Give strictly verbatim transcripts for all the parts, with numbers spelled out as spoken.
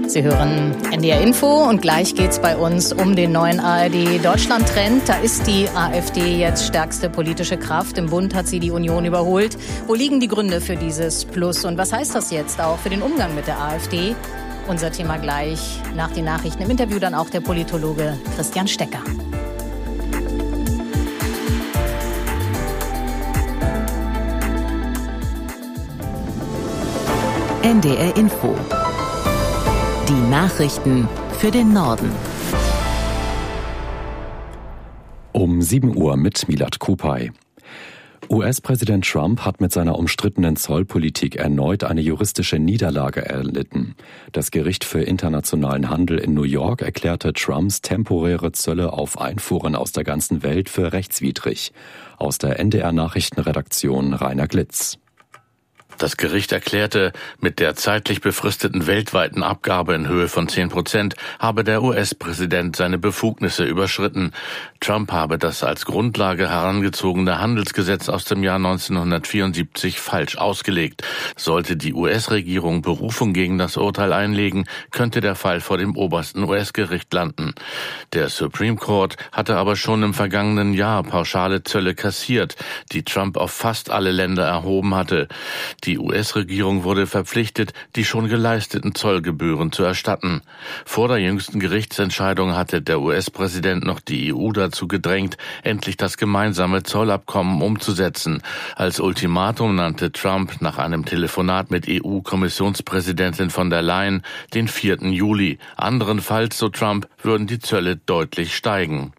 Sie hören N D R Info und gleich geht's bei uns um den neuen A R D-Deutschland-Trend. Da ist die AfD jetzt stärkste politische Kraft. Im Bund hat sie die Union überholt. Wo liegen die Gründe für dieses Plus? Und was heißt das jetzt auch für den Umgang mit der AfD? Unser Thema gleich nach den Nachrichten. Im Interview dann auch der Politologe Christian Stecker. N D R Info. Die Nachrichten für den Norden. Um sieben Uhr mit Milad Kupay. U S-Präsident Trump hat mit seiner umstrittenen Zollpolitik erneut eine juristische Niederlage erlitten. Das Gericht für internationalen Handel in New York erklärte Trumps temporäre Zölle auf Einfuhren aus der ganzen Welt für rechtswidrig. Aus der N D R-Nachrichtenredaktion Rainer Glitz. Das Gericht erklärte, mit der zeitlich befristeten weltweiten Abgabe in Höhe von zehn Prozent habe der U S-Präsident seine Befugnisse überschritten. Trump habe das als Grundlage herangezogene Handelsgesetz aus dem Jahr neunzehnhundertvierundsiebzig falsch ausgelegt. Sollte die U S-Regierung Berufung gegen das Urteil einlegen, könnte der Fall vor dem obersten U S-Gericht landen. Der Supreme Court hatte aber schon im vergangenen Jahr pauschale Zölle kassiert, die Trump auf fast alle Länder erhoben hatte. Die U S-Regierung wurde verpflichtet, die schon geleisteten Zollgebühren zu erstatten. Vor der jüngsten Gerichtsentscheidung hatte der U S-Präsident noch die E U dazu gedrängt, endlich das gemeinsame Zollabkommen umzusetzen. Als Ultimatum nannte Trump nach einem Telefonat mit E U-Kommissionspräsidentin von der Leyen den vierten Juli. Anderenfalls, so Trump, würden die Zölle deutlich steigen.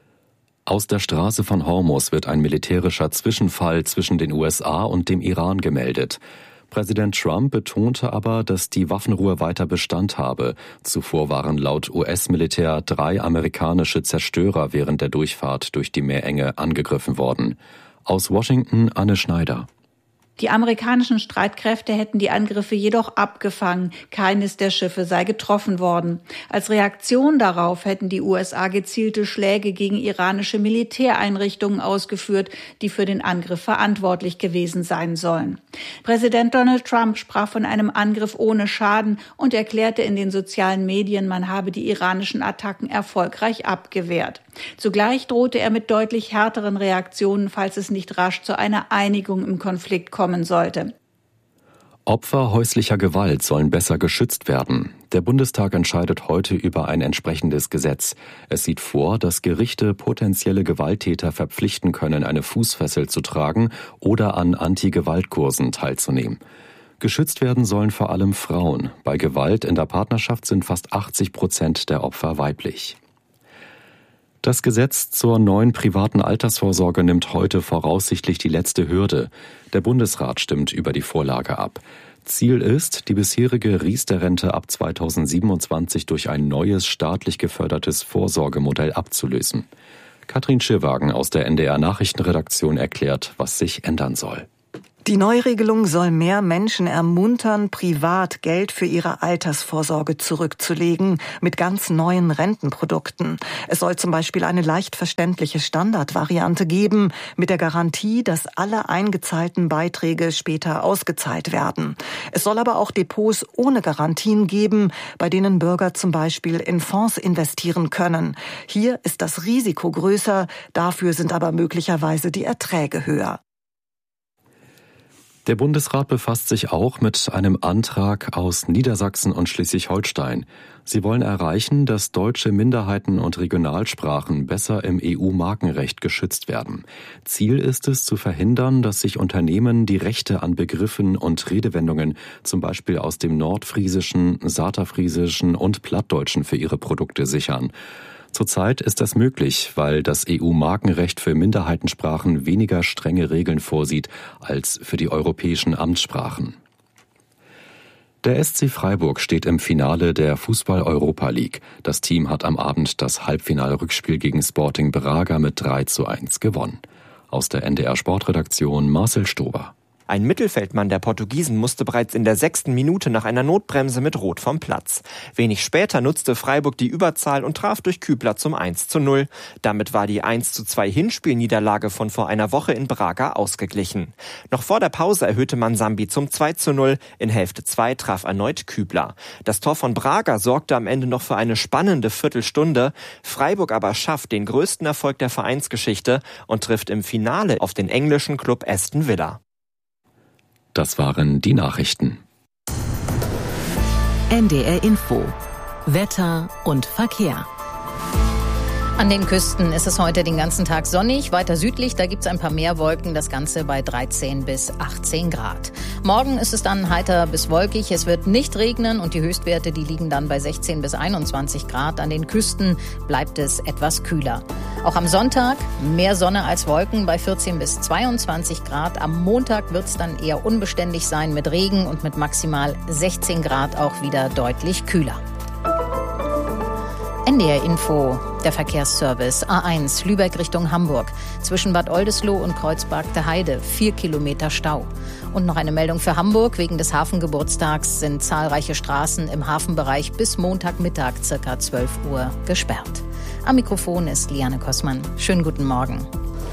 Aus der Straße von Hormuz wird ein militärischer Zwischenfall zwischen den U S A und dem Iran gemeldet. Präsident Trump betonte aber, dass die Waffenruhe weiter Bestand habe. Zuvor waren laut U S-Militär drei amerikanische Zerstörer während der Durchfahrt durch die Meerenge angegriffen worden. Aus Washington Anne Schneider. Die amerikanischen Streitkräfte hätten die Angriffe jedoch abgefangen. Keines der Schiffe sei getroffen worden. Als Reaktion darauf hätten die U S A gezielte Schläge gegen iranische Militäreinrichtungen ausgeführt, die für den Angriff verantwortlich gewesen sein sollen. Präsident Donald Trump sprach von einem Angriff ohne Schaden und erklärte in den sozialen Medien, man habe die iranischen Attacken erfolgreich abgewehrt. Zugleich drohte er mit deutlich härteren Reaktionen, falls es nicht rasch zu einer Einigung im Konflikt kommen sollte. Opfer häuslicher Gewalt sollen besser geschützt werden. Der Bundestag entscheidet heute über ein entsprechendes Gesetz. Es sieht vor, dass Gerichte potenzielle Gewalttäter verpflichten können, eine Fußfessel zu tragen oder an Anti-Gewalt-Kursen teilzunehmen. Geschützt werden sollen vor allem Frauen. Bei Gewalt in der Partnerschaft sind fast achtzig Prozent der Opfer weiblich. Das Gesetz zur neuen privaten Altersvorsorge nimmt heute voraussichtlich die letzte Hürde. Der Bundesrat stimmt über die Vorlage ab. Ziel ist, die bisherige Riester-Rente ab zweitausendsiebenundzwanzig durch ein neues staatlich gefördertes Vorsorgemodell abzulösen. Katrin Schirwagen aus der N D R-Nachrichtenredaktion erklärt, was sich ändern soll. Die Neuregelung soll mehr Menschen ermuntern, privat Geld für ihre Altersvorsorge zurückzulegen, mit ganz neuen Rentenprodukten. Es soll zum Beispiel eine leicht verständliche Standardvariante geben, mit der Garantie, dass alle eingezahlten Beiträge später ausgezahlt werden. Es soll aber auch Depots ohne Garantien geben, bei denen Bürger zum Beispiel in Fonds investieren können. Hier ist das Risiko größer, dafür sind aber möglicherweise die Erträge höher. Der Bundesrat befasst sich auch mit einem Antrag aus Niedersachsen und Schleswig-Holstein. Sie wollen erreichen, dass deutsche Minderheiten und Regionalsprachen besser im E U-Markenrecht geschützt werden. Ziel ist es, zu verhindern, dass sich Unternehmen die Rechte an Begriffen und Redewendungen, zum Beispiel aus dem Nordfriesischen, Saterfriesischen und Plattdeutschen, für ihre Produkte sichern. Zurzeit ist das möglich, weil das E U-Markenrecht für Minderheitensprachen weniger strenge Regeln vorsieht als für die europäischen Amtssprachen. Der S C Freiburg steht im Finale der Fußball-Europa League. Das Team hat am Abend das Halbfinalrückspiel gegen Sporting Braga mit drei zu eins gewonnen. Aus der N D R-Sportredaktion Marcel Stober. Ein Mittelfeldmann der Portugiesen musste bereits in der sechsten Minute nach einer Notbremse mit Rot vom Platz. Wenig später nutzte Freiburg die Überzahl und traf durch Kübler zum eins zu null. Damit war die eins zu zwei Hinspielniederlage von vor einer Woche in Braga ausgeglichen. Noch vor der Pause erhöhte man Sambi zum zwei zu null. In Hälfte zwei traf erneut Kübler. Das Tor von Braga sorgte am Ende noch für eine spannende Viertelstunde. Freiburg aber schafft den größten Erfolg der Vereinsgeschichte und trifft im Finale auf den englischen Club Aston Villa. Das waren die Nachrichten. N D R Info. Wetter und Verkehr. An den Küsten ist es heute den ganzen Tag sonnig. Weiter südlich, da gibt es ein paar mehr Wolken. Das Ganze bei dreizehn bis achtzehn Grad. Morgen ist es dann heiter bis wolkig. Es wird nicht regnen und die Höchstwerte, die liegen dann bei sechzehn bis einundzwanzig Grad. An den Küsten bleibt es etwas kühler. Auch am Sonntag mehr Sonne als Wolken bei vierzehn bis zweiundzwanzig Grad. Am Montag wird es dann eher unbeständig sein mit Regen und mit maximal sechzehn Grad auch wieder deutlich kühler. N D R Info, der Verkehrsservice A eins Lübeck Richtung Hamburg. Zwischen Bad Oldesloe und Kreuzberg der Heide, vier Kilometer Stau. Und noch eine Meldung für Hamburg. Wegen des Hafengeburtstags sind zahlreiche Straßen im Hafenbereich bis Montagmittag circa zwölf Uhr gesperrt. Am Mikrofon ist Liane Kossmann. Schönen guten Morgen.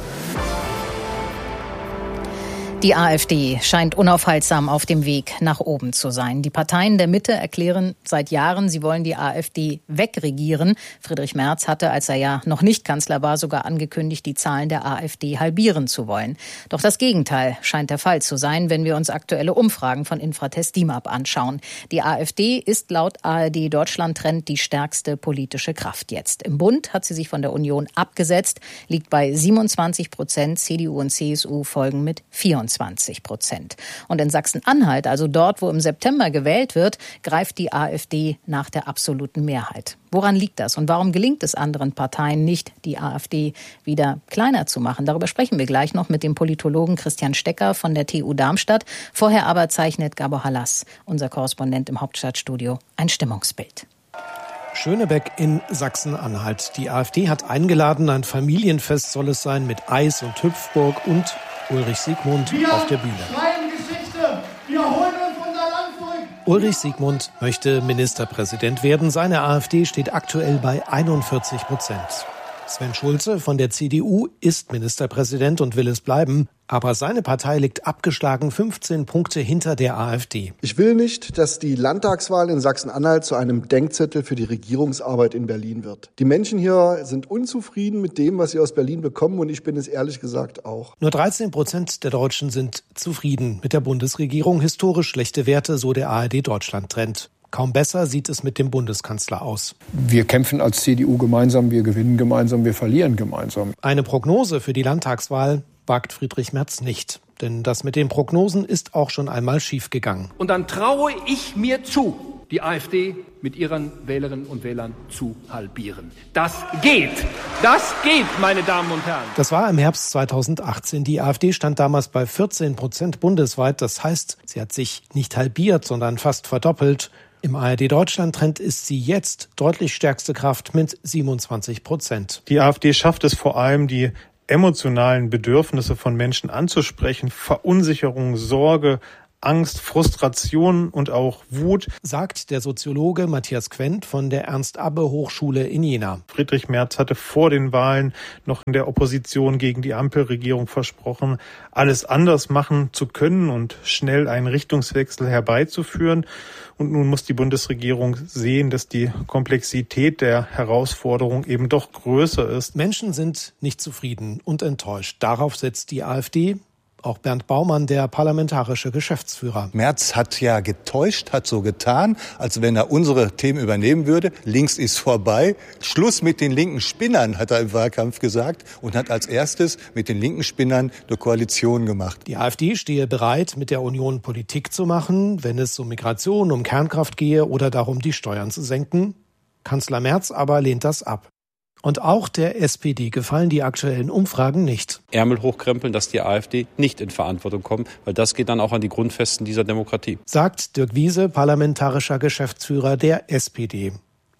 Die AfD scheint unaufhaltsam auf dem Weg nach oben zu sein. Die Parteien der Mitte erklären seit Jahren, sie wollen die AfD wegregieren. Friedrich Merz hatte, als er ja noch nicht Kanzler war, sogar angekündigt, die Zahlen der AfD halbieren zu wollen. Doch das Gegenteil scheint der Fall zu sein, wenn wir uns aktuelle Umfragen von Infratest DIMAP anschauen. Die AfD ist laut A R D Deutschland Trend die stärkste politische Kraft jetzt. Im Bund hat sie sich von der Union abgesetzt, liegt bei siebenundzwanzig Prozent, C D U und C S U folgen mit vierundzwanzig Prozent. Und in Sachsen-Anhalt, also dort, wo im September gewählt wird, greift die AfD nach der absoluten Mehrheit. Woran liegt das und warum gelingt es anderen Parteien nicht, die AfD wieder kleiner zu machen? Darüber sprechen wir gleich noch mit dem Politologen Christian Stecker von der T U Darmstadt. Vorher aber zeichnet Gabor Hallas, unser Korrespondent im Hauptstadtstudio, ein Stimmungsbild. Schönebeck in Sachsen-Anhalt. Die AfD hat eingeladen, ein Familienfest soll es sein mit Eis und Hüpfburg und Ulrich Siegmund wir auf der Bühne. schreiben Geschichte. Wir holen uns unser Land zurück. Ulrich Siegmund möchte Ministerpräsident werden. Seine AfD steht aktuell bei einundvierzig Prozent. Sven Schulze von der C D U ist Ministerpräsident und will es bleiben. Aber seine Partei liegt abgeschlagen fünfzehn Punkte hinter der AfD. Ich will nicht, dass die Landtagswahl in Sachsen-Anhalt zu einem Denkzettel für die Regierungsarbeit in Berlin wird. Die Menschen hier sind unzufrieden mit dem, was sie aus Berlin bekommen, und ich bin es ehrlich gesagt auch. Nur dreizehn Prozent der Deutschen sind zufrieden mit der Bundesregierung. Historisch schlechte Werte, so der A R D Deutschland Trend. Kaum besser sieht es mit dem Bundeskanzler aus. Wir kämpfen als C D U gemeinsam, wir gewinnen gemeinsam, wir verlieren gemeinsam. Eine Prognose für die Landtagswahl wagt Friedrich Merz nicht. Denn das mit den Prognosen ist auch schon einmal schiefgegangen. Und dann traue ich mir zu, die AfD mit ihren Wählerinnen und Wählern zu halbieren. Das geht. Das geht, meine Damen und Herren. Das war im Herbst zweitausendachtzehn. Die AfD stand damals bei vierzehn Prozent bundesweit. Das heißt, sie hat sich nicht halbiert, sondern fast verdoppelt. Im A R D Deutschland-Trend ist sie jetzt deutlich stärkste Kraft mit siebenundzwanzig Prozent. Die AfD schafft es vor allem, die emotionalen Bedürfnisse von Menschen anzusprechen, Verunsicherung, Sorge, Angst, Frustration und auch Wut, sagt der Soziologe Matthias Quent von der Ernst-Abbe-Hochschule in Jena. Friedrich Merz hatte vor den Wahlen noch in der Opposition gegen die Ampelregierung versprochen, alles anders machen zu können und schnell einen Richtungswechsel herbeizuführen. Und nun muss die Bundesregierung sehen, dass die Komplexität der Herausforderung eben doch größer ist. Menschen sind nicht zufrieden und enttäuscht. Darauf setzt die AfD. Auch Bernd Baumann, der parlamentarische Geschäftsführer. Merz hat ja getäuscht, hat so getan, als wenn er unsere Themen übernehmen würde. Links ist vorbei. Schluss mit den linken Spinnern, hat er im Wahlkampf gesagt, und hat als erstes mit den linken Spinnern eine Koalition gemacht. Die AfD stehe bereit, mit der Union Politik zu machen, wenn es um Migration, um Kernkraft gehe oder darum, die Steuern zu senken. Kanzler Merz aber lehnt das ab. Und auch der S P D gefallen die aktuellen Umfragen nicht. Ärmel hochkrempeln, dass die AfD nicht in Verantwortung kommt, weil das geht dann auch an die Grundfesten dieser Demokratie. Sagt Dirk Wiese, parlamentarischer Geschäftsführer der S P D.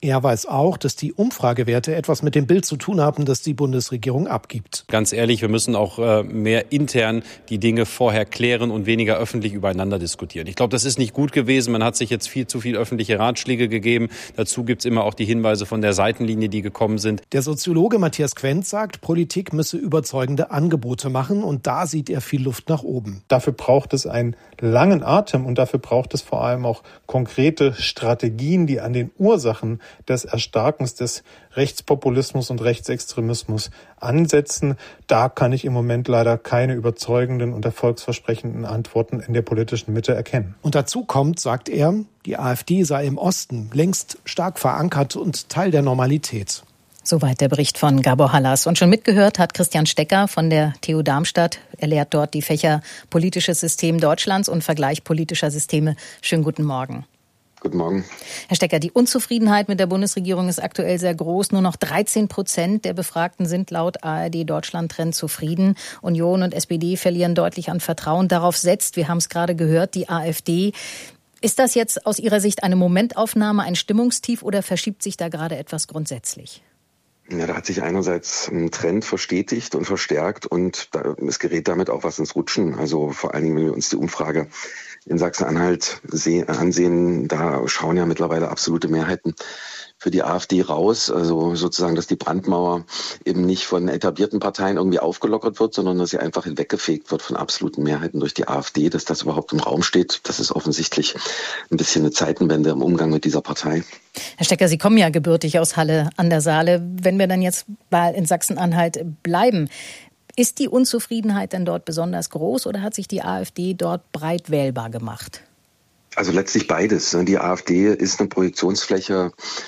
Er weiß auch, dass die Umfragewerte etwas mit dem Bild zu tun haben, das die Bundesregierung abgibt. Ganz ehrlich, wir müssen auch äh, mehr intern die Dinge vorher klären und weniger öffentlich übereinander diskutieren. Ich glaube, das ist nicht gut gewesen. Man hat sich jetzt viel zu viel öffentliche Ratschläge gegeben. Dazu gibt es immer auch die Hinweise von der Seitenlinie, die gekommen sind. Der Soziologe Matthias Quenz sagt, Politik müsse überzeugende Angebote machen und da sieht er viel Luft nach oben. Dafür braucht es einen langen Atem und dafür braucht es vor allem auch konkrete Strategien, die an den Ursachen des Erstarkens des Rechtspopulismus und Rechtsextremismus ansetzen. Da kann ich im Moment leider keine überzeugenden und erfolgsversprechenden Antworten in der politischen Mitte erkennen. Und dazu kommt, sagt er, die AfD sei im Osten längst stark verankert und Teil der Normalität. Soweit der Bericht von Gabor Hallas. Und schon mitgehört hat Christian Stecker von der T U Darmstadt. Er lehrt dort die Fächer Politisches System Deutschlands und Vergleich politischer Systeme. Schönen guten Morgen. Guten Morgen. Herr Stecker, die Unzufriedenheit mit der Bundesregierung ist aktuell sehr groß. Nur noch dreizehn Prozent der Befragten sind laut A R D Deutschland-Trend zufrieden. Union und S P D verlieren deutlich an Vertrauen. Darauf setzt, wir haben es gerade gehört, die AfD. Ist das jetzt aus Ihrer Sicht eine Momentaufnahme, ein Stimmungstief oder verschiebt sich da gerade etwas grundsätzlich? Ja, da hat sich einerseits ein Trend verstetigt und verstärkt und da, es gerät damit auch was ins Rutschen. Also vor allen Dingen, wenn wir uns die Umfrage in Sachsen-Anhalt seh- ansehen, da schauen ja mittlerweile absolute Mehrheiten für die AfD raus. Also sozusagen, dass die Brandmauer eben nicht von etablierten Parteien irgendwie aufgelockert wird, sondern dass sie einfach hinweggefegt wird von absoluten Mehrheiten durch die AfD. Dass das überhaupt im Raum steht, das ist offensichtlich ein bisschen eine Zeitenwende im Umgang mit dieser Partei. Herr Stecker, Sie kommen ja gebürtig aus Halle an der Saale. Wenn wir dann jetzt mal in Sachsen-Anhalt bleiben, ist die Unzufriedenheit denn dort besonders groß oder hat sich die AfD dort breit wählbar gemacht? Also letztlich beides. Die AfD ist eine Projektionsfläche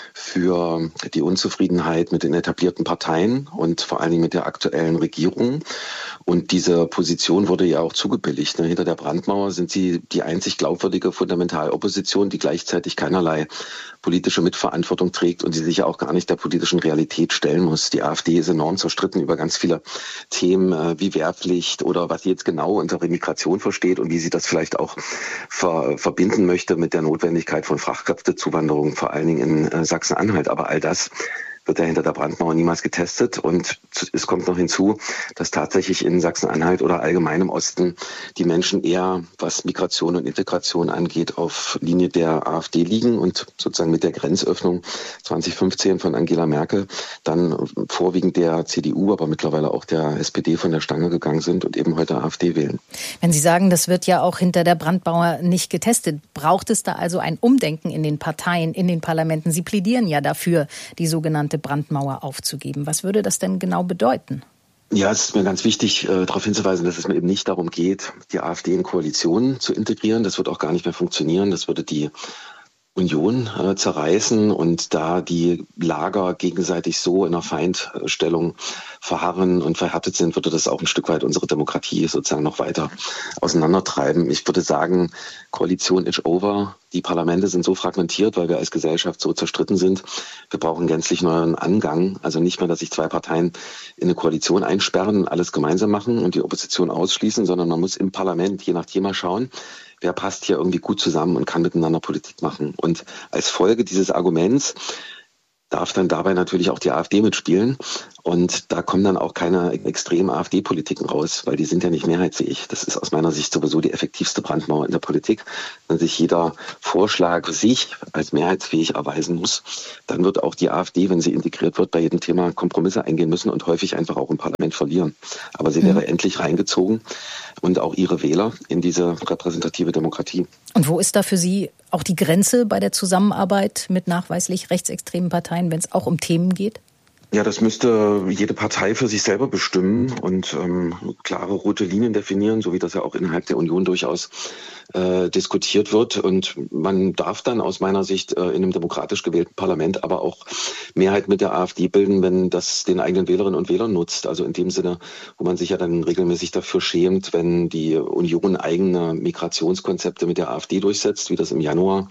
für die Unzufriedenheit mit den etablierten Parteien und vor allen Dingen mit der aktuellen Regierung. Und diese Position wurde ja auch zugebilligt. Hinter der Brandmauer sind sie die einzig glaubwürdige Fundamentalopposition, die gleichzeitig keinerlei politische Mitverantwortung trägt und die sich ja auch gar nicht der politischen Realität stellen muss. Die AfD ist enorm zerstritten über ganz viele Themen wie Wehrpflicht oder was sie jetzt genau unter Remigration versteht und wie sie das vielleicht auch ver- verbinden möchte mit der Notwendigkeit von Fachkräftezuwanderung, vor allen Dingen in Sachsen-Anhalt. Aber all das wird ja hinter der Brandmauer niemals getestet. Und es kommt noch hinzu, dass tatsächlich in Sachsen-Anhalt oder allgemein im Osten die Menschen eher, was Migration und Integration angeht, auf Linie der AfD liegen und sozusagen mit der Grenzöffnung zwanzig fünfzehn von Angela Merkel dann vorwiegend der C D U, aber mittlerweile auch der S P D von der Stange gegangen sind und eben heute AfD wählen. Wenn Sie sagen, das wird ja auch hinter der Brandmauer nicht getestet, braucht es da also ein Umdenken in den Parteien, in den Parlamenten? Sie plädieren ja dafür, die sogenannte Brandmauer aufzugeben. Was würde das denn genau bedeuten? Ja, es ist mir ganz wichtig, äh, darauf hinzuweisen, dass es mir eben nicht darum geht, die AfD in Koalitionen zu integrieren. Das wird auch gar nicht mehr funktionieren. Das würde die Union äh, zerreißen und da die Lager gegenseitig so in einer Feindstellung verharren und verhärtet sind, würde das auch ein Stück weit unsere Demokratie sozusagen noch weiter auseinandertreiben. Ich würde sagen, Koalition is over. Die Parlamente sind so fragmentiert, weil wir als Gesellschaft so zerstritten sind. Wir brauchen einen gänzlich neuen Angang. Also nicht mehr, dass sich zwei Parteien in eine Koalition einsperren und alles gemeinsam machen und die Opposition ausschließen, sondern man muss im Parlament je nach Thema schauen, wer passt hier irgendwie gut zusammen und kann miteinander Politik machen. Und als Folge dieses Arguments darf dann dabei natürlich auch die AfD mitspielen. Und da kommen dann auch keine extremen AfD-Politiken raus, weil die sind ja nicht mehrheitsfähig. Das ist aus meiner Sicht sowieso die effektivste Brandmauer in der Politik. Wenn sich jeder Vorschlag für sich als mehrheitsfähig erweisen muss, dann wird auch die AfD, wenn sie integriert wird, bei jedem Thema Kompromisse eingehen müssen und häufig einfach auch im Parlament verlieren. Aber sie wäre mhm. endlich reingezogen und auch ihre Wähler in diese repräsentative Demokratie. Und wo ist da für Sie auch die Grenze bei der Zusammenarbeit mit nachweislich rechtsextremen Parteien, wenn es auch um Themen geht? Ja, das müsste jede Partei für sich selber bestimmen und ähm, klare rote Linien definieren, so wie das ja auch innerhalb der Union durchaus äh, diskutiert wird. Und man darf dann aus meiner Sicht äh, in einem demokratisch gewählten Parlament aber auch Mehrheit mit der AfD bilden, wenn das den eigenen Wählerinnen und Wählern nutzt. Also in dem Sinne, wo man sich ja dann regelmäßig dafür schämt, wenn die Union eigene Migrationskonzepte mit der AfD durchsetzt, wie das im Januar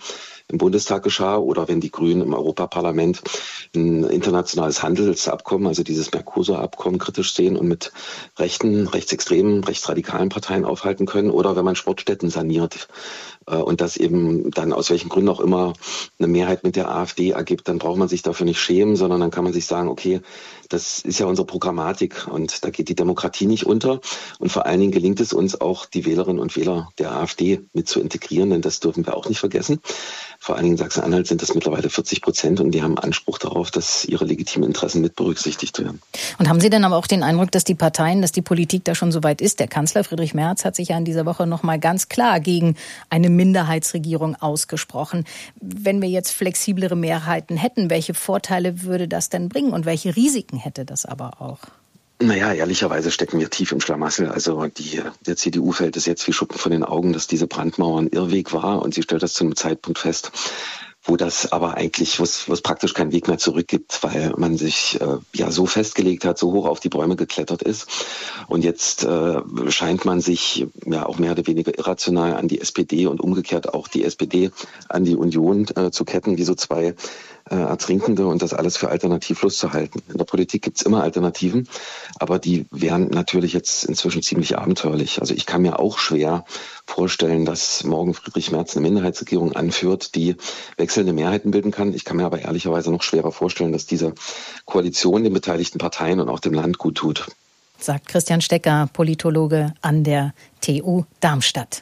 im Bundestag geschah oder wenn die Grünen im Europaparlament ein internationales Handelsabkommen, also dieses Mercosur-Abkommen, kritisch sehen und mit rechten, rechtsextremen, rechtsradikalen Parteien aufhalten können oder wenn man Sportstätten saniert. Und das eben dann aus welchen Gründen auch immer eine Mehrheit mit der AfD ergibt, dann braucht man sich dafür nicht schämen, sondern dann kann man sich sagen, okay, das ist ja unsere Programmatik und da geht die Demokratie nicht unter. Und vor allen Dingen gelingt es uns auch, die Wählerinnen und Wähler der AfD mit zu integrieren, denn das dürfen wir auch nicht vergessen. Vor allen Dingen in Sachsen-Anhalt sind das mittlerweile vierzig Prozent und die haben Anspruch darauf, dass ihre legitimen Interessen mit berücksichtigt werden. Und haben Sie denn aber auch den Eindruck, dass die Parteien, dass die Politik da schon so weit ist? Der Kanzler Friedrich Merz hat sich ja in dieser Woche noch mal ganz klar gegen eine Minderheitsregierung ausgesprochen. Wenn wir jetzt flexiblere Mehrheiten hätten, welche Vorteile würde das denn bringen und welche Risiken hätte das aber auch? Naja, ehrlicherweise stecken wir tief im Schlamassel. Also die, der C D U fällt es jetzt wie Schuppen von den Augen, dass diese Brandmauer ein Irrweg war und sie stellt das zu einem Zeitpunkt fest, wo das aber eigentlich, wo es, wo es praktisch keinen Weg mehr zurück gibt, weil man sich äh, ja so festgelegt hat, so hoch auf die Bäume geklettert ist. Und jetzt äh, scheint man sich ja auch mehr oder weniger irrational an die S P D und umgekehrt auch die S P D an die Union äh, zu ketten, wie so zwei äh, Ertrinkende und das alles für alternativlos zu halten. In der Politik gibt's immer Alternativen, aber die wären natürlich jetzt inzwischen ziemlich abenteuerlich. Also ich kann mir auch schwer vorstellen, dass morgen Friedrich Merz eine Minderheitsregierung anführt, die wechselnde Mehrheiten bilden kann. Ich kann mir aber ehrlicherweise noch schwerer vorstellen, dass diese Koalition den beteiligten Parteien und auch dem Land gut tut. Sagt Christian Stecker, Politologe an der T U Darmstadt.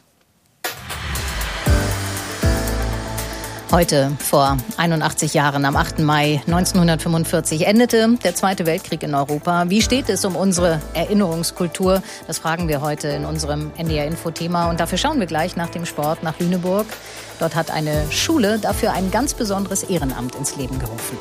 Heute, vor einundachtzig Jahren, am achten Mai neunzehnhundertfünfundvierzig, endete der Zweite Weltkrieg in Europa. Wie steht es um unsere Erinnerungskultur? Das fragen wir heute in unserem N D R-Info-Thema. Und dafür schauen wir gleich nach dem Sport nach Lüneburg. Dort hat eine Schule dafür ein ganz besonderes Ehrenamt ins Leben gerufen.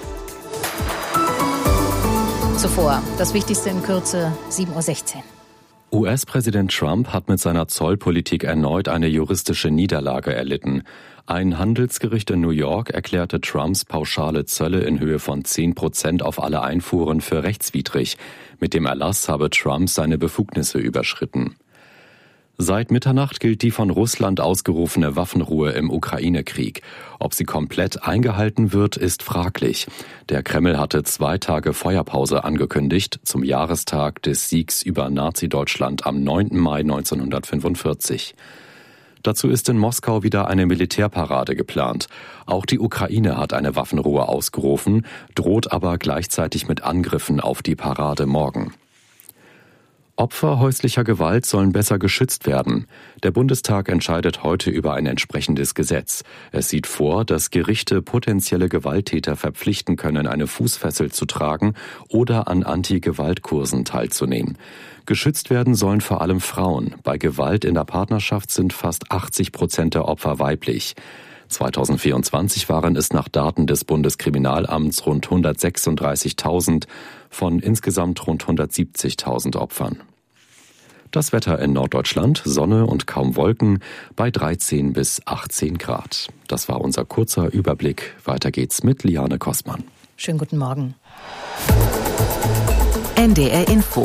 Zuvor das Wichtigste in Kürze, sieben Uhr sechzehn. U S-Präsident Trump hat mit seiner Zollpolitik erneut eine juristische Niederlage erlitten. Ein Handelsgericht in New York erklärte Trumps pauschale Zölle in Höhe von zehn Prozent auf alle Einfuhren für rechtswidrig. Mit dem Erlass habe Trump seine Befugnisse überschritten. Seit Mitternacht gilt die von Russland ausgerufene Waffenruhe im Ukraine-Krieg. Ob sie komplett eingehalten wird, ist fraglich. Der Kreml hatte zwei Tage Feuerpause angekündigt zum Jahrestag des Siegs über Nazi-Deutschland am neunten Mai neunzehnhundertfünfundvierzig. Dazu ist in Moskau wieder eine Militärparade geplant. Auch die Ukraine hat eine Waffenruhe ausgerufen, droht aber gleichzeitig mit Angriffen auf die Parade morgen. Opfer häuslicher Gewalt sollen besser geschützt werden. Der Bundestag entscheidet heute über ein entsprechendes Gesetz. Es sieht vor, dass Gerichte potenzielle Gewalttäter verpflichten können, eine Fußfessel zu tragen oder an Anti-Gewalt-Kursen teilzunehmen. Geschützt werden sollen vor allem Frauen. Bei Gewalt in der Partnerschaft sind fast achtzig Prozent der Opfer weiblich. zweitausendvierundzwanzig waren es nach Daten des Bundeskriminalamts rund hundertsechsunddreißigtausend von insgesamt rund hundertsiebzigtausend Opfern. Das Wetter in Norddeutschland, Sonne und kaum Wolken bei dreizehn bis achtzehn Grad. Das war unser kurzer Überblick. Weiter geht's mit Liane Kostmann. Schönen guten Morgen. N D R Info.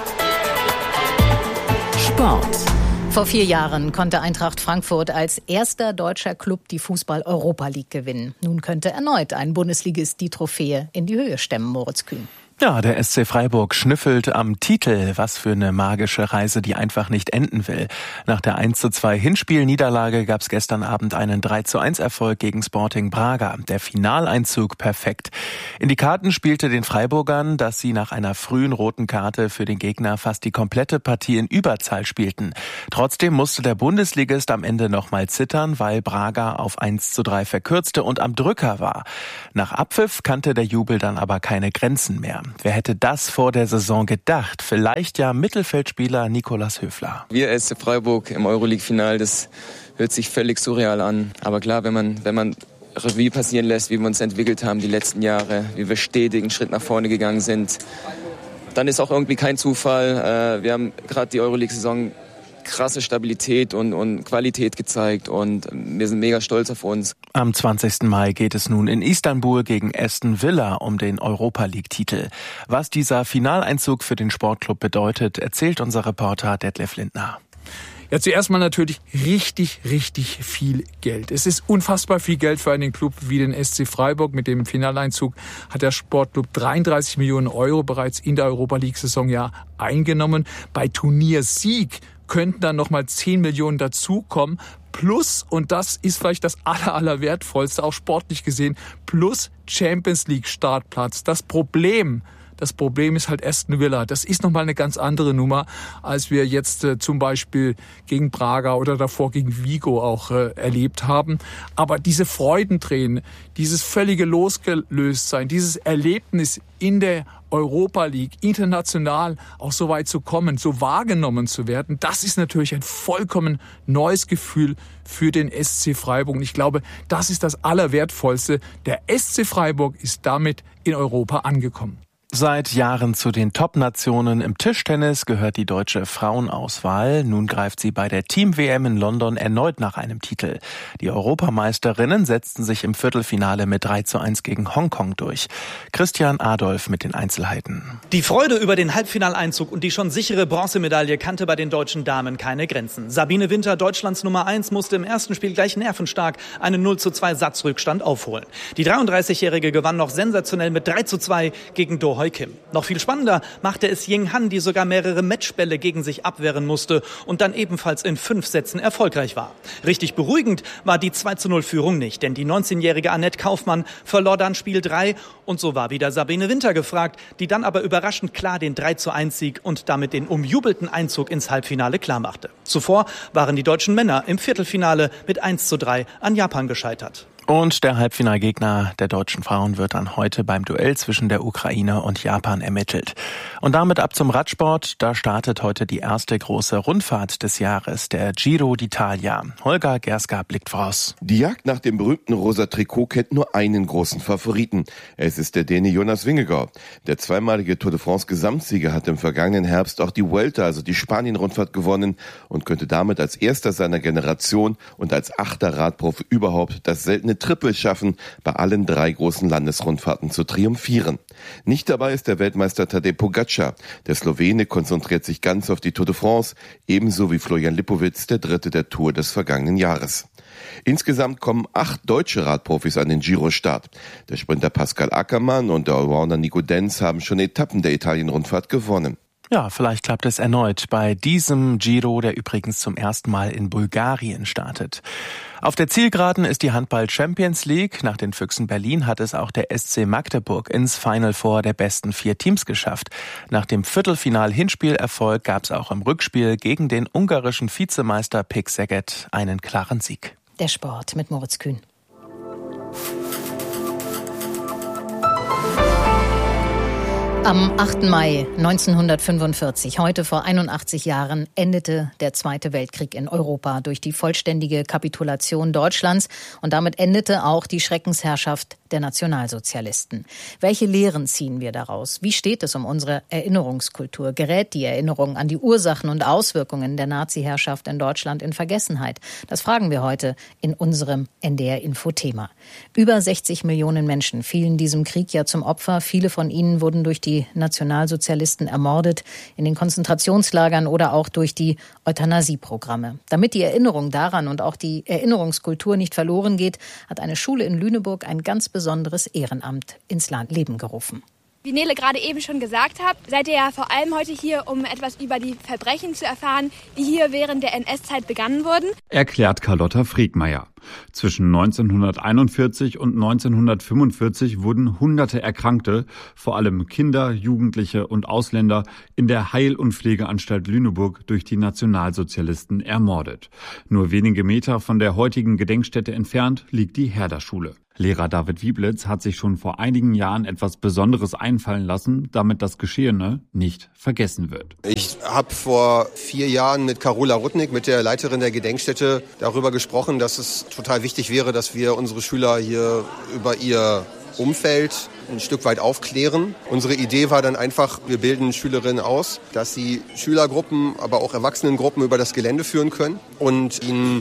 Sport. Vor vier Jahren konnte Eintracht Frankfurt als erster deutscher Klub die Fußball-Europa League gewinnen. Nun könnte erneut ein Bundesligist die Trophäe in die Höhe stemmen, Moritz Kühn. Ja, der S C Freiburg schnüffelt am Titel. Was für eine magische Reise, die einfach nicht enden will. Nach der eins zu zwei Hinspielniederlage gab es gestern Abend einen drei zu eins Erfolg gegen Sporting Braga. Der Finaleinzug perfekt. In die Karten spielte den Freiburgern, dass sie nach einer frühen roten Karte für den Gegner fast die komplette Partie in Überzahl spielten. Trotzdem musste der Bundesligist am Ende nochmal zittern, weil Braga auf eins zu drei verkürzte und am Drücker war. Nach Abpfiff kannte der Jubel dann aber keine Grenzen mehr. Wer hätte das vor der Saison gedacht? Vielleicht ja Mittelfeldspieler Nicolas Höfler. Wir S C Freiburg im Euroleague-Final, das hört sich völlig surreal an. Aber klar, wenn man, wenn man Revue passieren lässt, wie wir uns entwickelt haben die letzten Jahre, wie wir stetig einen Schritt nach vorne gegangen sind, dann ist auch irgendwie kein Zufall. Wir haben gerade die Euroleague-Saison krasse Stabilität und, und Qualität gezeigt und wir sind mega stolz auf uns. Am zwanzigsten Mai geht es nun in Istanbul gegen Aston Villa um den Europa-League-Titel. Was dieser Finaleinzug für den Sportclub bedeutet, erzählt unser Reporter Detlef Lindner. Ja, zuerst mal natürlich richtig, richtig viel Geld. Es ist unfassbar viel Geld für einen Club wie den S C Freiburg. Mit dem Finaleinzug hat der Sportclub dreiunddreißig Millionen Euro bereits in der Europa-League-Saison ja eingenommen. Bei Turniersieg könnten dann nochmal zehn Millionen dazukommen. Plus, und das ist vielleicht das aller, aller wertvollste, auch sportlich gesehen, plus Champions League Startplatz. Das Problem Das Problem ist halt Aston Villa. Das ist nochmal eine ganz andere Nummer, als wir jetzt äh, zum Beispiel gegen Braga oder davor gegen Vigo auch äh, erlebt haben. Aber diese Freudentränen, dieses völlige Losgelöstsein, dieses Erlebnis in der Europa League, international auch so weit zu kommen, so wahrgenommen zu werden, das ist natürlich ein vollkommen neues Gefühl für den S C Freiburg. Und ich glaube, das ist das Allerwertvollste. Der S C Freiburg ist damit in Europa angekommen. Seit Jahren zu den Top-Nationen im Tischtennis gehört die deutsche Frauenauswahl. Nun greift sie bei der Team-W M in London erneut nach einem Titel. Die Europameisterinnen setzten sich im Viertelfinale mit drei zu eins gegen Hongkong durch. Christian Adolf mit den Einzelheiten. Die Freude über den Halbfinaleinzug und die schon sichere Bronzemedaille kannte bei den deutschen Damen keine Grenzen. Sabine Winter, Deutschlands Nummer eins, musste im ersten Spiel gleich nervenstark einen null zu zwei Satzrückstand aufholen. Die dreiunddreißigjährige gewann noch sensationell mit drei zu zwei gegen Do Hoi Kim. Noch viel spannender machte es Ying Han, die sogar mehrere Matchbälle gegen sich abwehren musste und dann ebenfalls in fünf Sätzen erfolgreich war. Richtig beruhigend war die zwei zu null Führung nicht, denn die neunzehnjährige Annette Kaufmann verlor dann Spiel drei und so war wieder Sabine Winter gefragt, die dann aber überraschend klar den drei zu eins Sieg und damit den umjubelten Einzug ins Halbfinale klarmachte. Zuvor waren die deutschen Männer im Viertelfinale mit eins zu drei an Japan gescheitert. Und der Halbfinalgegner der deutschen Frauen wird dann heute beim Duell zwischen der Ukraine und Japan ermittelt. Und damit ab zum Radsport. Da startet heute die erste große Rundfahrt des Jahres, der Giro d'Italia. Holger Gerska blickt voraus. Die Jagd nach dem berühmten rosa Trikot kennt nur einen großen Favoriten. Es ist der Däne Jonas Vingegaard. Der zweimalige Tour de France Gesamtsieger hat im vergangenen Herbst auch die Vuelta, also die Spanien-Rundfahrt, gewonnen und könnte damit als erster seiner Generation und als achter Radprofi überhaupt das seltene Triple schaffen, bei allen drei großen Landesrundfahrten zu triumphieren. Nicht dabei ist der Weltmeister Tadej Pogačar. Der Slowene konzentriert sich ganz auf die Tour de France, ebenso wie Florian Lipowitz, der Dritte der Tour des vergangenen Jahres. Insgesamt kommen acht deutsche Radprofis an den Giro-Start. Der Sprinter Pascal Ackermann und der Allrounder Nico Denz haben schon Etappen der Italien-Rundfahrt gewonnen. Ja, vielleicht klappt es erneut bei diesem Giro, der übrigens zum ersten Mal in Bulgarien startet. Auf der Zielgeraden ist die Handball Champions League. Nach den Füchsen Berlin hat es auch der S C Magdeburg ins Final Four der besten vier Teams geschafft. Nach dem Viertelfinal-Hinspielerfolg gab es auch im Rückspiel gegen den ungarischen Vizemeister Pick Szeged einen klaren Sieg. Der Sport mit Moritz Kühn. Am achten Mai neunzehnhundertfünfundvierzig, heute vor einundachtzig Jahren, endete der Zweite Weltkrieg in Europa durch die vollständige Kapitulation Deutschlands und damit endete auch die Schreckensherrschaft der Nationalsozialisten. Welche Lehren ziehen wir daraus? Wie steht es um unsere Erinnerungskultur? Gerät die Erinnerung an die Ursachen und Auswirkungen der Nazi-Herrschaft in Deutschland in Vergessenheit? Das fragen wir heute in unserem N D R-Info-Thema. Über sechzig Millionen Menschen fielen diesem Krieg ja zum Opfer. Viele von ihnen wurden durch die Nationalsozialisten ermordet, in den Konzentrationslagern oder auch durch die Euthanasieprogramme. Damit die Erinnerung daran und auch die Erinnerungskultur nicht verloren geht, hat eine Schule in Lüneburg ein ganz besonderes Ehrenamt ins Leben gerufen. Wie Nele gerade eben schon gesagt hat, seid ihr ja vor allem heute hier, um etwas über die Verbrechen zu erfahren, die hier während der N S-Zeit begangen wurden. Erklärt Carlotta Friedmeier. Zwischen neunzehnhunderteinundvierzig und neunzehnhundertfünfundvierzig wurden hunderte Erkrankte, vor allem Kinder, Jugendliche und Ausländer, in der Heil- und Pflegeanstalt Lüneburg durch die Nationalsozialisten ermordet. Nur wenige Meter von der heutigen Gedenkstätte entfernt liegt die Herder-Schule. Lehrer David Wieblitz hat sich schon vor einigen Jahren etwas Besonderes einfallen lassen, damit das Geschehene nicht vergessen wird. Ich habe vor vier Jahren mit Carola Rudnick, mit der Leiterin der Gedenkstätte, darüber gesprochen, dass es total wichtig wäre, dass wir unsere Schüler hier über ihr Umfeld ein Stück weit aufklären. Unsere Idee war dann einfach, wir bilden Schülerinnen aus, dass sie Schülergruppen, aber auch Erwachsenengruppen über das Gelände führen können und ihnen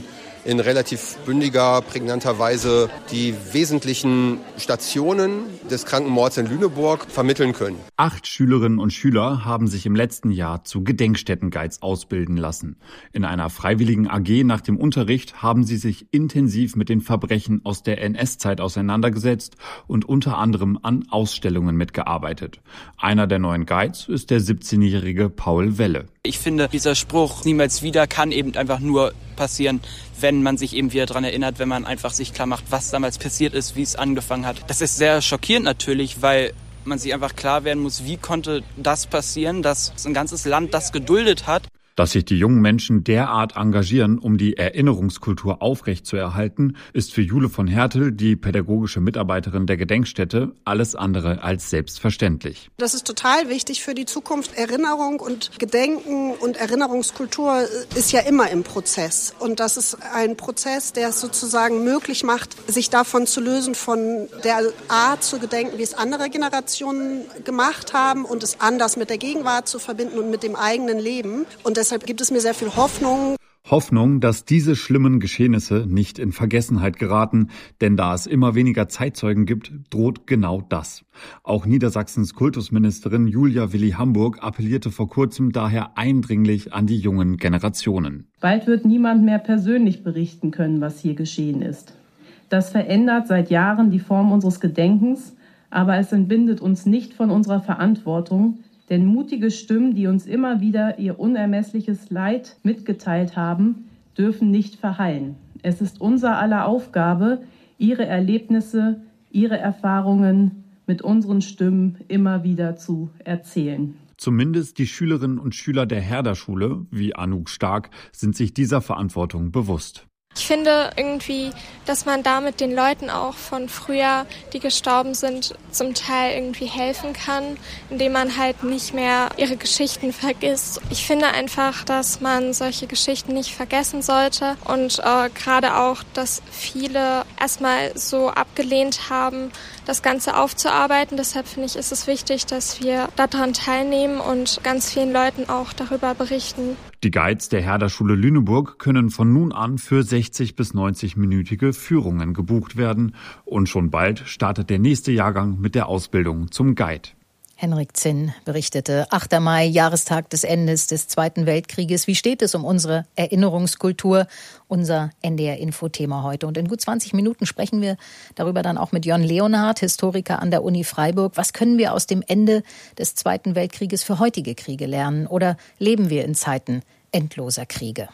in relativ bündiger, prägnanter Weise die wesentlichen Stationen des Krankenmords in Lüneburg vermitteln können. Acht Schülerinnen und Schüler haben sich im letzten Jahr zu Gedenkstättenguides ausbilden lassen. In einer freiwilligen A G nach dem Unterricht haben sie sich intensiv mit den Verbrechen aus der N S-Zeit auseinandergesetzt und unter anderem an Ausstellungen mitgearbeitet. Einer der neuen Guides ist der siebzehnjährige Paul Welle. Ich finde, dieser Spruch niemals wieder kann eben einfach nur passieren, wenn man sich eben wieder daran erinnert, wenn man einfach sich klar macht, was damals passiert ist, wie es angefangen hat. Das ist sehr schockierend natürlich, weil man sich einfach klar werden muss, wie konnte das passieren, dass ein ganzes Land das geduldet hat. Dass sich die jungen Menschen derart engagieren, um die Erinnerungskultur aufrechtzuerhalten, ist für Jule von Hertel, die pädagogische Mitarbeiterin der Gedenkstätte, alles andere als selbstverständlich. Das ist total wichtig für die Zukunft. Erinnerung und Gedenken und Erinnerungskultur ist ja immer im Prozess. Und das ist ein Prozess, der es sozusagen möglich macht, sich davon zu lösen, von der Art zu gedenken, wie es andere Generationen gemacht haben und es anders mit der Gegenwart zu verbinden und mit dem eigenen Leben. Und deshalb gibt es mir sehr viel Hoffnung. Hoffnung, dass diese schlimmen Geschehnisse nicht in Vergessenheit geraten, denn da es immer weniger Zeitzeugen gibt, droht genau das. Auch Niedersachsens Kultusministerin Julia Willi-Hamburg appellierte vor kurzem daher eindringlich an die jungen Generationen. Bald wird niemand mehr persönlich berichten können, was hier geschehen ist. Das verändert seit Jahren die Form unseres Gedenkens, aber es entbindet uns nicht von unserer Verantwortung, denn mutige Stimmen, die uns immer wieder ihr unermessliches Leid mitgeteilt haben, dürfen nicht verhallen. Es ist unser aller Aufgabe, ihre Erlebnisse, ihre Erfahrungen mit unseren Stimmen immer wieder zu erzählen. Zumindest die Schülerinnen und Schüler der Herder-Schule, wie Anouk Stark, sind sich dieser Verantwortung bewusst. Ich finde irgendwie, dass man damit den Leuten auch von früher, die gestorben sind, zum Teil irgendwie helfen kann, indem man halt nicht mehr ihre Geschichten vergisst. Ich finde einfach, dass man solche Geschichten nicht vergessen sollte und äh, gerade auch, dass viele erstmal so abgelehnt haben, das Ganze aufzuarbeiten. Deshalb finde ich, ist es wichtig, dass wir daran teilnehmen und ganz vielen Leuten auch darüber berichten. Die Guides der Herder-Schule Lüneburg können von nun an für sechzig bis neunzig-minütige Führungen gebucht werden. Und schon bald startet der nächste Jahrgang mit der Ausbildung zum Guide. Henrik Zinn berichtete. achter Mai, Jahrestag des Endes des Zweiten Weltkrieges. Wie steht es um unsere Erinnerungskultur? Unser N D R-Info-Thema heute. Und in gut zwanzig Minuten sprechen wir darüber dann auch mit Jörn Leonhardt, Historiker an der Uni Freiburg. Was können wir aus dem Ende des Zweiten Weltkrieges für heutige Kriege lernen? Oder leben wir in Zeiten endloser Kriege?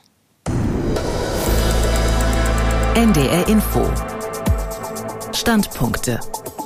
N D R-Info. Standpunkte.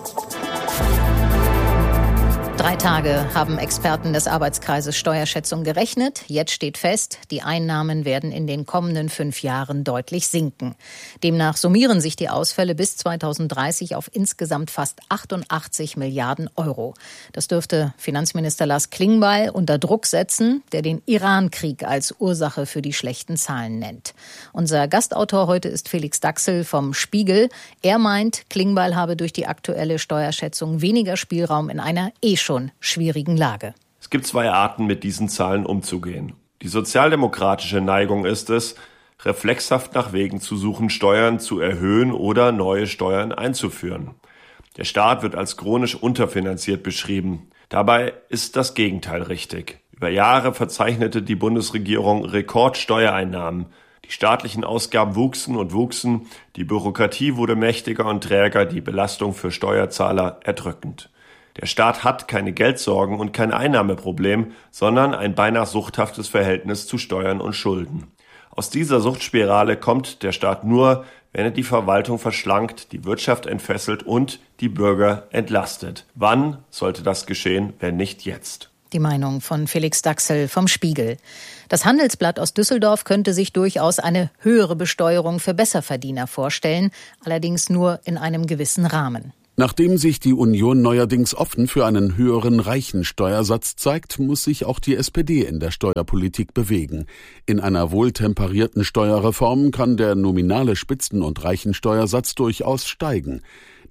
Drei Tage haben Experten des Arbeitskreises Steuerschätzung gerechnet. Jetzt steht fest, die Einnahmen werden in den kommenden fünf Jahren deutlich sinken. Demnach summieren sich die Ausfälle bis zweitausenddreißig auf insgesamt fast achtundachtzig Milliarden Euro. Das dürfte Finanzminister Lars Klingbeil unter Druck setzen, der den Iran-Krieg als Ursache für die schlechten Zahlen nennt. Unser Gastautor heute ist Felix Daxel vom Spiegel. Er meint, Klingbeil habe durch die aktuelle Steuerschätzung weniger Spielraum in einer eh schon schwierigen Lage. Es gibt zwei Arten, mit diesen Zahlen umzugehen. Die sozialdemokratische Neigung ist es, reflexhaft nach Wegen zu suchen, Steuern zu erhöhen oder neue Steuern einzuführen. Der Staat wird als chronisch unterfinanziert beschrieben. Dabei ist das Gegenteil richtig. Über Jahre verzeichnete die Bundesregierung Rekordsteuereinnahmen. Die staatlichen Ausgaben wuchsen und wuchsen, die Bürokratie wurde mächtiger und träger, die Belastung für Steuerzahler erdrückend. Der Staat hat keine Geldsorgen und kein Einnahmeproblem, sondern ein beinahe suchthaftes Verhältnis zu Steuern und Schulden. Aus dieser Suchtspirale kommt der Staat nur, wenn er die Verwaltung verschlankt, die Wirtschaft entfesselt und die Bürger entlastet. Wann sollte das geschehen, wenn nicht jetzt? Die Meinung von Felix Daxel vom Spiegel. Das Handelsblatt aus Düsseldorf könnte sich durchaus eine höhere Besteuerung für Besserverdiener vorstellen, allerdings nur in einem gewissen Rahmen. Nachdem sich die Union neuerdings offen für einen höheren Reichensteuersatz zeigt, muss sich auch die S P D in der Steuerpolitik bewegen. In einer wohltemperierten Steuerreform kann der nominale Spitzen- und Reichensteuersatz durchaus steigen.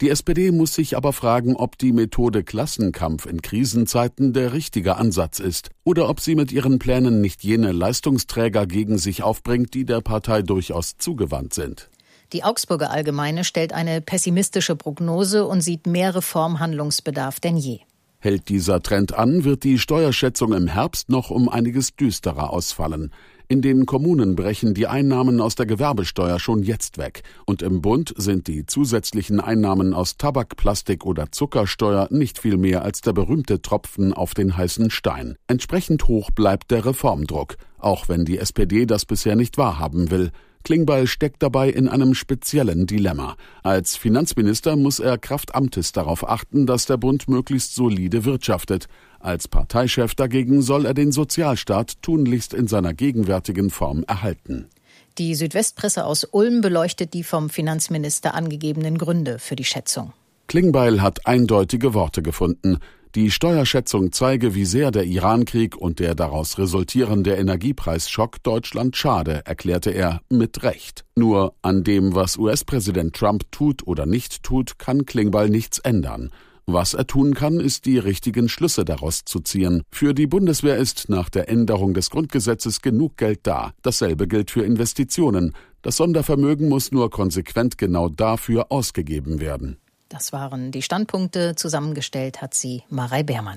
Die S P D muss sich aber fragen, ob die Methode Klassenkampf in Krisenzeiten der richtige Ansatz ist oder ob sie mit ihren Plänen nicht jene Leistungsträger gegen sich aufbringt, die der Partei durchaus zugewandt sind. Die Augsburger Allgemeine stellt eine pessimistische Prognose und sieht mehr Reformhandlungsbedarf denn je. Hält dieser Trend an, wird die Steuerschätzung im Herbst noch um einiges düsterer ausfallen. In den Kommunen brechen die Einnahmen aus der Gewerbesteuer schon jetzt weg. Und im Bund sind die zusätzlichen Einnahmen aus Tabak-, Plastik- oder Zuckersteuer nicht viel mehr als der berühmte Tropfen auf den heißen Stein. Entsprechend hoch bleibt der Reformdruck, auch wenn die S P D das bisher nicht wahrhaben will. Klingbeil steckt dabei in einem speziellen Dilemma. Als Finanzminister muss er kraft Amtes darauf achten, dass der Bund möglichst solide wirtschaftet. Als Parteichef dagegen soll er den Sozialstaat tunlichst in seiner gegenwärtigen Form erhalten. Die Südwestpresse aus Ulm beleuchtet die vom Finanzminister angegebenen Gründe für die Schätzung. Klingbeil hat eindeutige Worte gefunden. Die Steuerschätzung zeige, wie sehr der Irankrieg und der daraus resultierende Energiepreisschock Deutschland schade, erklärte er mit Recht. Nur an dem, was U S-Präsident Trump tut oder nicht tut, kann Klingbeil nichts ändern. Was er tun kann, ist, die richtigen Schlüsse daraus zu ziehen. Für die Bundeswehr ist nach der Änderung des Grundgesetzes genug Geld da. Dasselbe gilt für Investitionen. Das Sondervermögen muss nur konsequent genau dafür ausgegeben werden. Das waren die Standpunkte. Zusammengestellt hat sie Marei Beermann.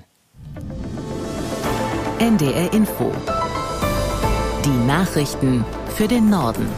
N D R Info. Die Nachrichten für den Norden.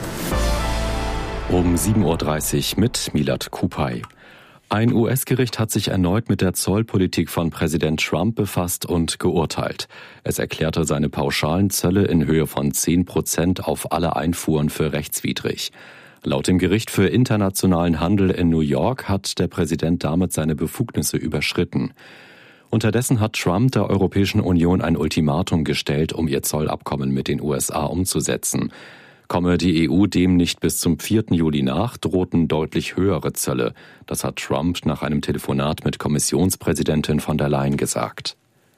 Um sieben Uhr dreißig mit Milad Kupay. Ein U S-Gericht hat sich erneut mit der Zollpolitik von Präsident Trump befasst und geurteilt. Es erklärte seine pauschalen Zölle in Höhe von zehn Prozent auf alle Einfuhren für rechtswidrig. Laut dem Gericht für internationalen Handel in New York hat der Präsident damit seine Befugnisse überschritten. Unterdessen hat Trump der Europäischen Union ein Ultimatum gestellt, um ihr Zollabkommen mit den U S A umzusetzen. Komme die E U dem nicht bis zum vierten Juli nach, drohten deutlich höhere Zölle. Das hat Trump nach einem Telefonat mit Kommissionspräsidentin von der Leyen gesagt.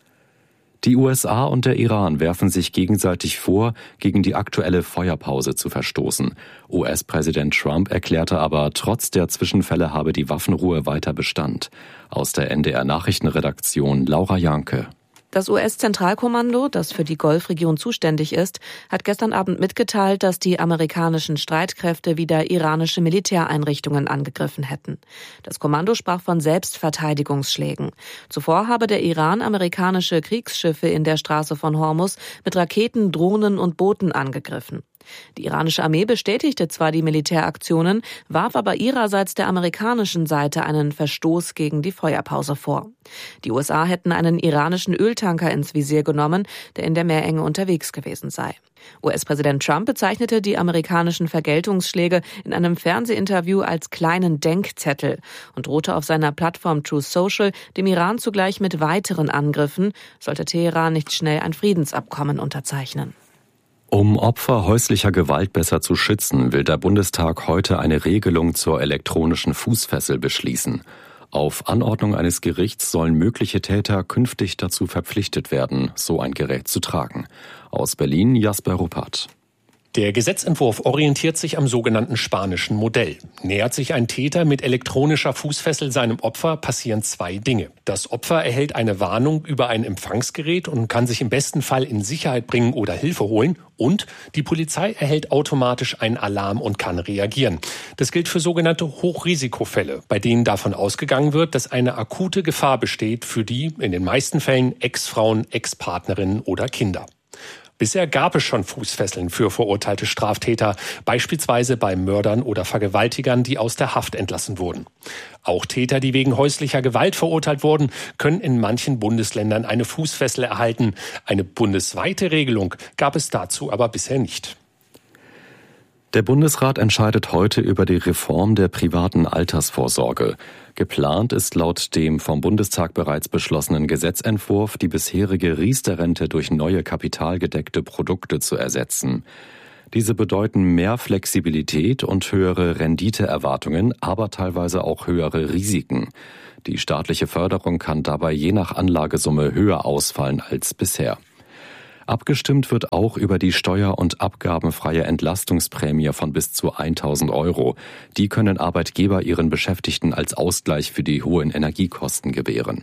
Die U S A und der Iran werfen sich gegenseitig vor, gegen die aktuelle Feuerpause zu verstoßen. U S-Präsident Trump erklärte aber, trotz der Zwischenfälle habe die Waffenruhe weiter Bestand. Aus der N D R-Nachrichtenredaktion Laura Janke. Das U S-Zentralkommando, das für die Golfregion zuständig ist, hat gestern Abend mitgeteilt, dass die amerikanischen Streitkräfte wieder iranische Militäreinrichtungen angegriffen hätten. Das Kommando sprach von Selbstverteidigungsschlägen. Zuvor habe der Iran amerikanische Kriegsschiffe in der Straße von Hormuz mit Raketen, Drohnen und Booten angegriffen. Die iranische Armee bestätigte zwar die Militäraktionen, warf aber ihrerseits der amerikanischen Seite einen Verstoß gegen die Feuerpause vor. Die U S A hätten einen iranischen Öltanker ins Visier genommen, der in der Meerenge unterwegs gewesen sei. U S-Präsident Trump bezeichnete die amerikanischen Vergeltungsschläge in einem Fernsehinterview als kleinen Denkzettel und drohte auf seiner Plattform Truth Social dem Iran zugleich mit weiteren Angriffen, sollte Teheran nicht schnell ein Friedensabkommen unterzeichnen. Um Opfer häuslicher Gewalt besser zu schützen, will der Bundestag heute eine Regelung zur elektronischen Fußfessel beschließen. Auf Anordnung eines Gerichts sollen mögliche Täter künftig dazu verpflichtet werden, so ein Gerät zu tragen. Aus Berlin Jasper Ruppert. Der Gesetzentwurf orientiert sich am sogenannten spanischen Modell. Nähert sich ein Täter mit elektronischer Fußfessel seinem Opfer, passieren zwei Dinge. Das Opfer erhält eine Warnung über ein Empfangsgerät und kann sich im besten Fall in Sicherheit bringen oder Hilfe holen. Und die Polizei erhält automatisch einen Alarm und kann reagieren. Das gilt für sogenannte Hochrisikofälle, bei denen davon ausgegangen wird, dass eine akute Gefahr besteht für die, in den meisten Fällen, Ex-Frauen, Ex-Partnerinnen oder Kinder. Bisher gab es schon Fußfesseln für verurteilte Straftäter, beispielsweise bei Mördern oder Vergewaltigern, die aus der Haft entlassen wurden. Auch Täter, die wegen häuslicher Gewalt verurteilt wurden, können in manchen Bundesländern eine Fußfessel erhalten. Eine bundesweite Regelung gab es dazu aber bisher nicht. Der Bundesrat entscheidet heute über die Reform der privaten Altersvorsorge. Geplant ist laut dem vom Bundestag bereits beschlossenen Gesetzentwurf, die bisherige Riester-Rente durch neue kapitalgedeckte Produkte zu ersetzen. Diese bedeuten mehr Flexibilität und höhere Renditeerwartungen, aber teilweise auch höhere Risiken. Die staatliche Förderung kann dabei je nach Anlagesumme höher ausfallen als bisher. Abgestimmt wird auch über die steuer- und abgabenfreie Entlastungsprämie von bis zu tausend Euro. Die können Arbeitgeber ihren Beschäftigten als Ausgleich für die hohen Energiekosten gewähren.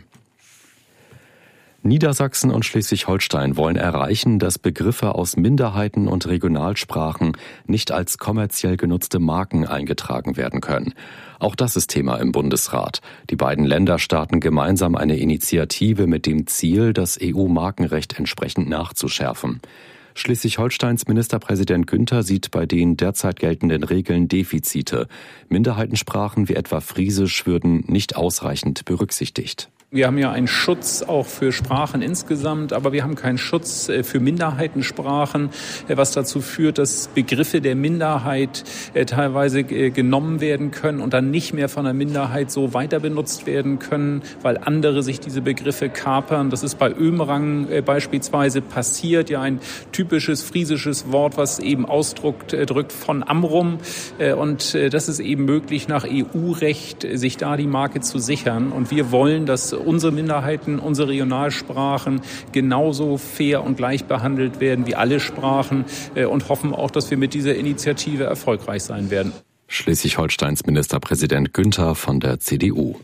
Niedersachsen und Schleswig-Holstein wollen erreichen, dass Begriffe aus Minderheiten und Regionalsprachen nicht als kommerziell genutzte Marken eingetragen werden können. Auch das ist Thema im Bundesrat. Die beiden Länder starten gemeinsam eine Initiative mit dem Ziel, das E U-Markenrecht entsprechend nachzuschärfen. Schleswig-Holsteins Ministerpräsident Günther sieht bei den derzeit geltenden Regeln Defizite. Minderheitensprachen wie etwa Friesisch würden nicht ausreichend berücksichtigt. Wir haben ja einen Schutz auch für Sprachen insgesamt, aber wir haben keinen Schutz für Minderheitensprachen, was dazu führt, dass Begriffe der Minderheit teilweise genommen werden können und dann nicht mehr von der Minderheit so weiter benutzt werden können, weil andere sich diese Begriffe kapern. Das ist bei Ömerang beispielsweise passiert, ja ein typisches friesisches Wort, was eben Ausdruck drückt von Amrum. Und das ist eben möglich nach E U-Recht, sich da die Marke zu sichern. Und wir wollen, dass unsere Minderheiten, unsere Regionalsprachen genauso fair und gleich behandelt werden wie alle Sprachen und hoffen auch, dass wir mit dieser Initiative erfolgreich sein werden. Schleswig-Holsteins Ministerpräsident Günther von der C D U.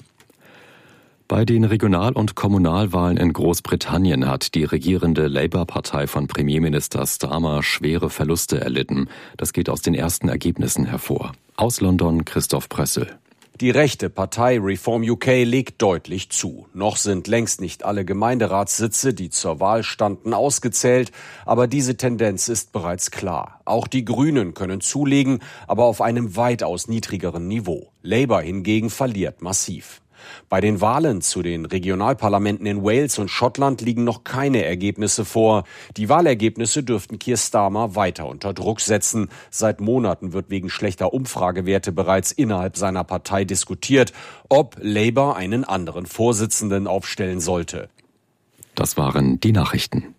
Bei den Regional- und Kommunalwahlen in Großbritannien hat die regierende Labour-Partei von Premierminister Starmer schwere Verluste erlitten. Das geht aus den ersten Ergebnissen hervor. Aus London Christoph Prössel. Die rechte Partei Reform U K legt deutlich zu. Noch sind längst nicht alle Gemeinderatssitze, die zur Wahl standen, ausgezählt. Aber diese Tendenz ist bereits klar. Auch die Grünen können zulegen, aber auf einem weitaus niedrigeren Niveau. Labour hingegen verliert massiv. Bei den Wahlen zu den Regionalparlamenten in Wales und Schottland liegen noch keine Ergebnisse vor. Die Wahlergebnisse dürften Keir Starmer weiter unter Druck setzen. Seit Monaten wird wegen schlechter Umfragewerte bereits innerhalb seiner Partei diskutiert, ob Labour einen anderen Vorsitzenden aufstellen sollte. Das waren die Nachrichten.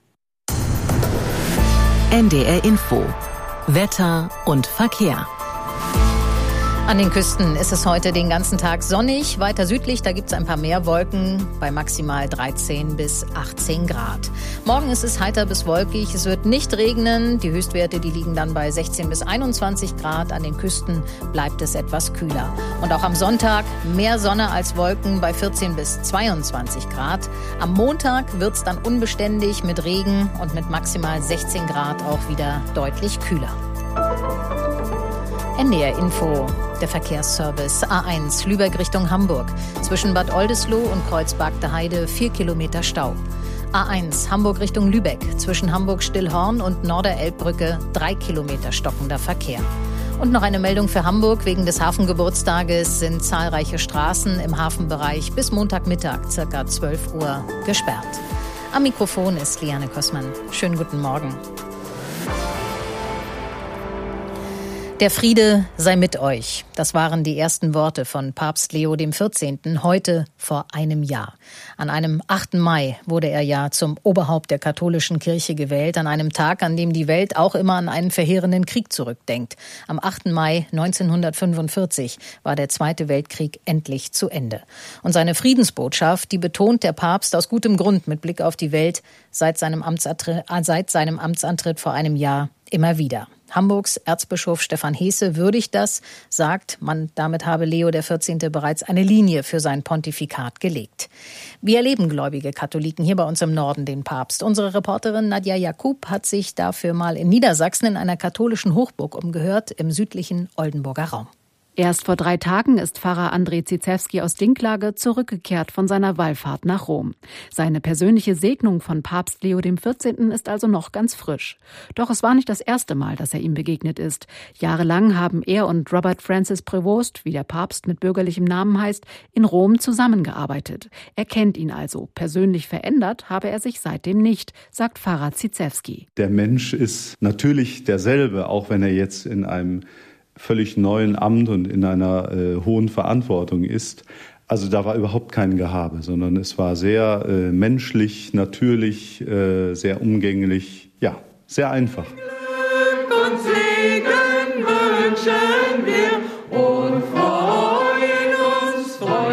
N D R Info. Wetter und Verkehr. An den Küsten ist es heute den ganzen Tag sonnig. Weiter südlich, da gibt es ein paar mehr Wolken bei maximal dreizehn bis achtzehn Grad. Morgen ist es heiter bis wolkig. Es wird nicht regnen. Die Höchstwerte, die liegen dann bei sechzehn bis einundzwanzig Grad. An den Küsten bleibt es etwas kühler. Und auch am Sonntag mehr Sonne als Wolken bei vierzehn bis zweiundzwanzig Grad. Am Montag wird es dann unbeständig mit Regen und mit maximal sechzehn Grad auch wieder deutlich kühler. N D R Info, der Verkehrsservice A eins Lübeck Richtung Hamburg. Zwischen Bad Oldesloe und Kreuzberg der Heide vier Kilometer Stau. A eins Hamburg Richtung Lübeck. Zwischen Hamburg-Stillhorn und Norderelbbrücke drei Kilometer stockender Verkehr. Und noch eine Meldung für Hamburg. Wegen des Hafengeburtstages sind zahlreiche Straßen im Hafenbereich bis Montagmittag, circa zwölf Uhr, gesperrt. Am Mikrofon ist Liane Kossmann. Schönen guten Morgen. Der Friede sei mit euch. Das waren die ersten Worte von Papst Leo der vierzehnte. heute vor einem Jahr. An einem achten Mai wurde er ja zum Oberhaupt der katholischen Kirche gewählt, an einem Tag, an dem die Welt auch immer an einen verheerenden Krieg zurückdenkt. Am achten Mai neunzehnhundertfünfundvierzig war der Zweite Weltkrieg endlich zu Ende. Und seine Friedensbotschaft, die betont der Papst aus gutem Grund mit Blick auf die Welt seit seinem Amtsantritt, seit seinem Amtsantritt vor einem Jahr immer wieder. Hamburgs Erzbischof Stefan Heese würdigt das, sagt, man damit habe Leo der vierzehnte. bereits eine Linie für sein Pontifikat gelegt. Wie erleben gläubige Katholiken hier bei uns im Norden den Papst? Unsere Reporterin Nadja Jakub hat sich dafür mal in Niedersachsen in einer katholischen Hochburg umgehört, im südlichen Oldenburger Raum. Erst vor drei Tagen ist Pfarrer André Zizewski aus Dinklage zurückgekehrt von seiner Wallfahrt nach Rom. Seine persönliche Segnung von Papst Leo der vierzehnte. ist also noch ganz frisch. Doch es war nicht das erste Mal, dass er ihm begegnet ist. Jahrelang haben er und Robert Francis Prevost, wie der Papst mit bürgerlichem Namen heißt, in Rom zusammengearbeitet. Er kennt ihn also. Persönlich verändert habe er sich seitdem nicht, sagt Pfarrer Zizewski. Der Mensch ist natürlich derselbe, auch wenn er jetzt in einem völlig neuen Amt und in einer äh, hohen Verantwortung ist. Also da war überhaupt kein Gehabe, sondern es war sehr äh, menschlich, natürlich, äh, sehr umgänglich, ja, sehr einfach. Glück und Segen wünschen wir und freuen uns, freuen uns.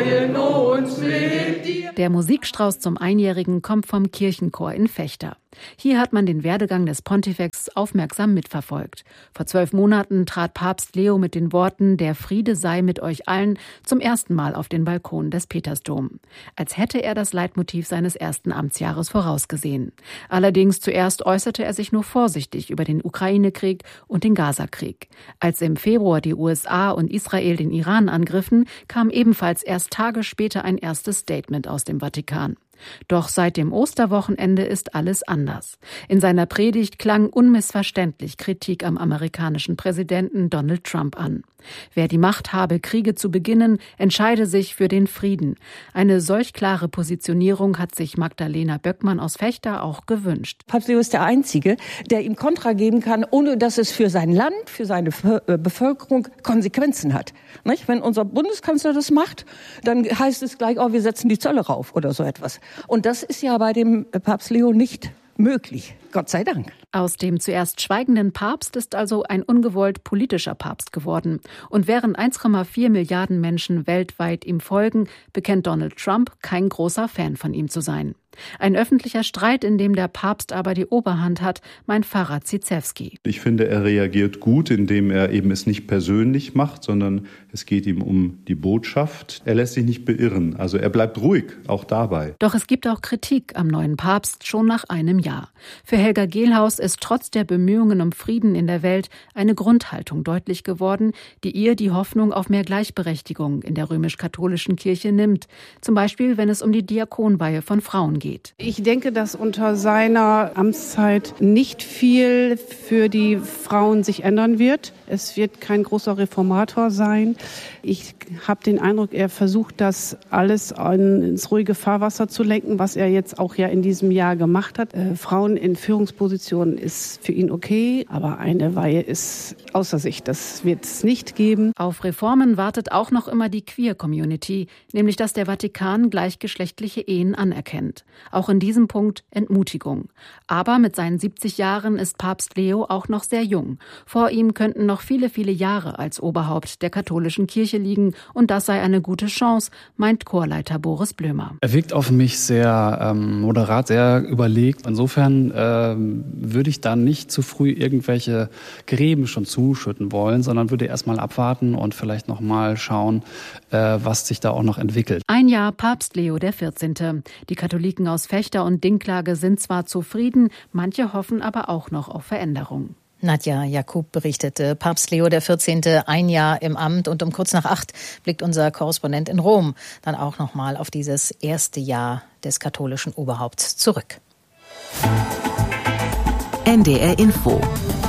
uns mit dir. Der Musikstrauß zum Einjährigen kommt vom Kirchenchor in Vechta. Hier hat man den Werdegang des Pontifex aufmerksam mitverfolgt. Vor zwölf Monaten trat Papst Leo mit den Worten »Der Friede sei mit euch allen« zum ersten Mal auf den Balkon des Petersdom. Als hätte er das Leitmotiv seines ersten Amtsjahres vorausgesehen. Allerdings zuerst äußerte er sich nur vorsichtig über den Ukraine-Krieg und den Gaza-Krieg. Als im Februar die U S A und Israel den Iran angriffen, kam ebenfalls erst Tage später ein erstes Statement aus dem Vatikan. Doch seit dem Osterwochenende ist alles anders. In seiner Predigt klang unmissverständlich Kritik am amerikanischen Präsidenten Donald Trump an. Wer die Macht habe, Kriege zu beginnen, entscheide sich für den Frieden. Eine solch klare Positionierung hat sich Magdalena Böckmann aus Vechta auch gewünscht. Papst Leo ist der Einzige, der ihm Kontra geben kann, ohne dass es für sein Land, für seine Bevölkerung Konsequenzen hat. Nicht? Wenn unser Bundeskanzler das macht, dann heißt es gleich, oh, wir setzen die Zölle rauf oder so etwas. Und das ist ja bei dem Papst Leo nicht möglich. Gott sei Dank. Aus dem zuerst schweigenden Papst ist also ein ungewollt politischer Papst geworden. Und während eins Komma vier Milliarden Menschen weltweit ihm folgen, bekennt Donald Trump, kein großer Fan von ihm zu sein. Ein öffentlicher Streit, in dem der Papst aber die Oberhand hat, meint Pfarrer Ziszewski. Ich finde, er reagiert gut, indem er eben es nicht persönlich macht, sondern es geht ihm um die Botschaft. Er lässt sich nicht beirren, also er bleibt ruhig, auch dabei. Doch es gibt auch Kritik am neuen Papst schon nach einem Jahr. Für Helga Gehlhaus ist trotz der Bemühungen um Frieden in der Welt eine Grundhaltung deutlich geworden, die ihr die Hoffnung auf mehr Gleichberechtigung in der römisch-katholischen Kirche nimmt. Zum Beispiel, wenn es um die Diakonweihe von Frauen geht. Ich denke, dass unter seiner Amtszeit nicht viel für die Frauen sich ändern wird. Es wird kein großer Reformator sein. Ich habe den Eindruck, er versucht, das alles ins ruhige Fahrwasser zu lenken, was er jetzt auch ja in diesem Jahr gemacht hat. Äh, Frauen in Führungspositionen ist für ihn okay, aber eine Weihe ist außer sich. Das wird es nicht geben. Auf Reformen wartet auch noch immer die Queer-Community, nämlich dass der Vatikan gleichgeschlechtliche Ehen anerkennt. Auch in diesem Punkt Entmutigung. Aber mit seinen siebzig Jahren ist Papst Leo auch noch sehr jung. Vor ihm könnten noch viele, viele Jahre als Oberhaupt der katholischen Kirche liegen und das sei eine gute Chance, meint Chorleiter Boris Blömer. Er wirkt auf mich sehr ähm, moderat, sehr überlegt. Insofern ähm, würde ich da nicht zu früh irgendwelche Gräben schon zuschütten wollen, sondern würde erst mal abwarten und vielleicht noch mal schauen, äh, was sich da auch noch entwickelt. Ein Jahr Papst Leo der vierzehnte. Die Katholiken aus Vechta und Dinklage sind zwar zufrieden, manche hoffen aber auch noch auf Veränderung. Nadja Jakub berichtete, Papst Leo der vierzehnte ein Jahr im Amt und um kurz nach acht blickt unser Korrespondent in Rom dann auch noch mal auf dieses erste Jahr des katholischen Oberhaupts zurück. N D R Info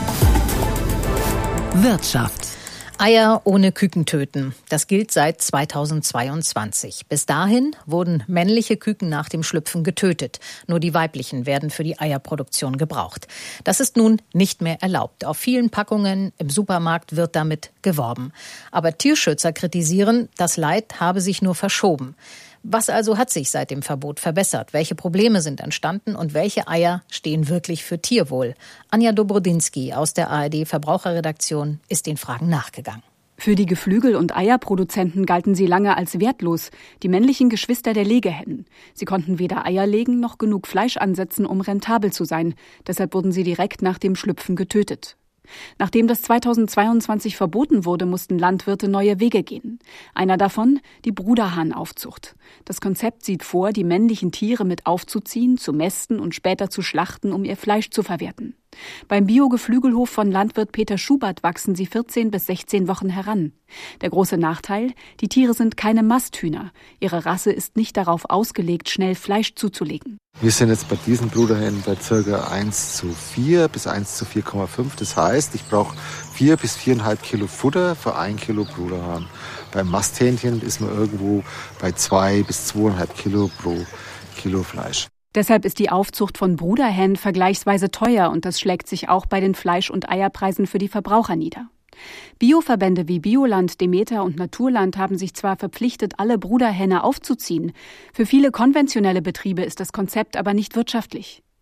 Wirtschaft. Eier ohne Küken töten. Das gilt seit zweitausendzweiundzwanzig. Bis dahin wurden männliche Küken nach dem Schlüpfen getötet. Nur die weiblichen werden für die Eierproduktion gebraucht. Das ist nun nicht mehr erlaubt. Auf vielen Packungen im Supermarkt wird damit geworben. Aber Tierschützer kritisieren, das Leid habe sich nur verschoben. Was also hat sich seit dem Verbot verbessert? Welche Probleme sind entstanden und welche Eier stehen wirklich für Tierwohl? Anja Dobrodinsky aus der A R D Verbraucherredaktion ist den Fragen nachgegangen. Für die Geflügel- und Eierproduzenten galten sie lange als wertlos, die männlichen Geschwister der Legehennen. Sie konnten weder Eier legen noch genug Fleisch ansetzen, um rentabel zu sein. Deshalb wurden sie direkt nach dem Schlüpfen getötet. Nachdem das zweitausendzweiundzwanzig verboten wurde, mussten Landwirte neue Wege gehen. Einer davon die Bruderhahnaufzucht. Das Konzept sieht vor, die männlichen Tiere mit aufzuziehen, zu mästen und später zu schlachten, um ihr Fleisch zu verwerten. Beim Bio-Geflügelhof von Landwirt Peter Schubert wachsen sie vierzehn bis sechzehn Wochen heran. Der große Nachteil, die Tiere sind keine Masthühner. Ihre Rasse ist nicht darauf ausgelegt, schnell Fleisch zuzulegen. Wir sind jetzt bei diesen Bruderhennen bei ca. eins zu vier bis eins zu vier Komma fünf. Das heißt, ich brauche vier bis viereinhalb Kilo Futter für ein Kilo Bruderhahn. Beim Masthähnchen ist man irgendwo bei zwei bis zweieinhalb Kilo pro Kilo Fleisch. Deshalb ist die Aufzucht von Bruderhennen vergleichsweise teuer und das schlägt sich auch bei den Fleisch- und Eierpreisen für die Verbraucher nieder. Bioverbände wie Bioland, Demeter und Naturland haben sich zwar verpflichtet, alle Bruderhähne aufzuziehen. Für viele konventionelle Betriebe ist das Konzept aber nicht wirtschaftlich.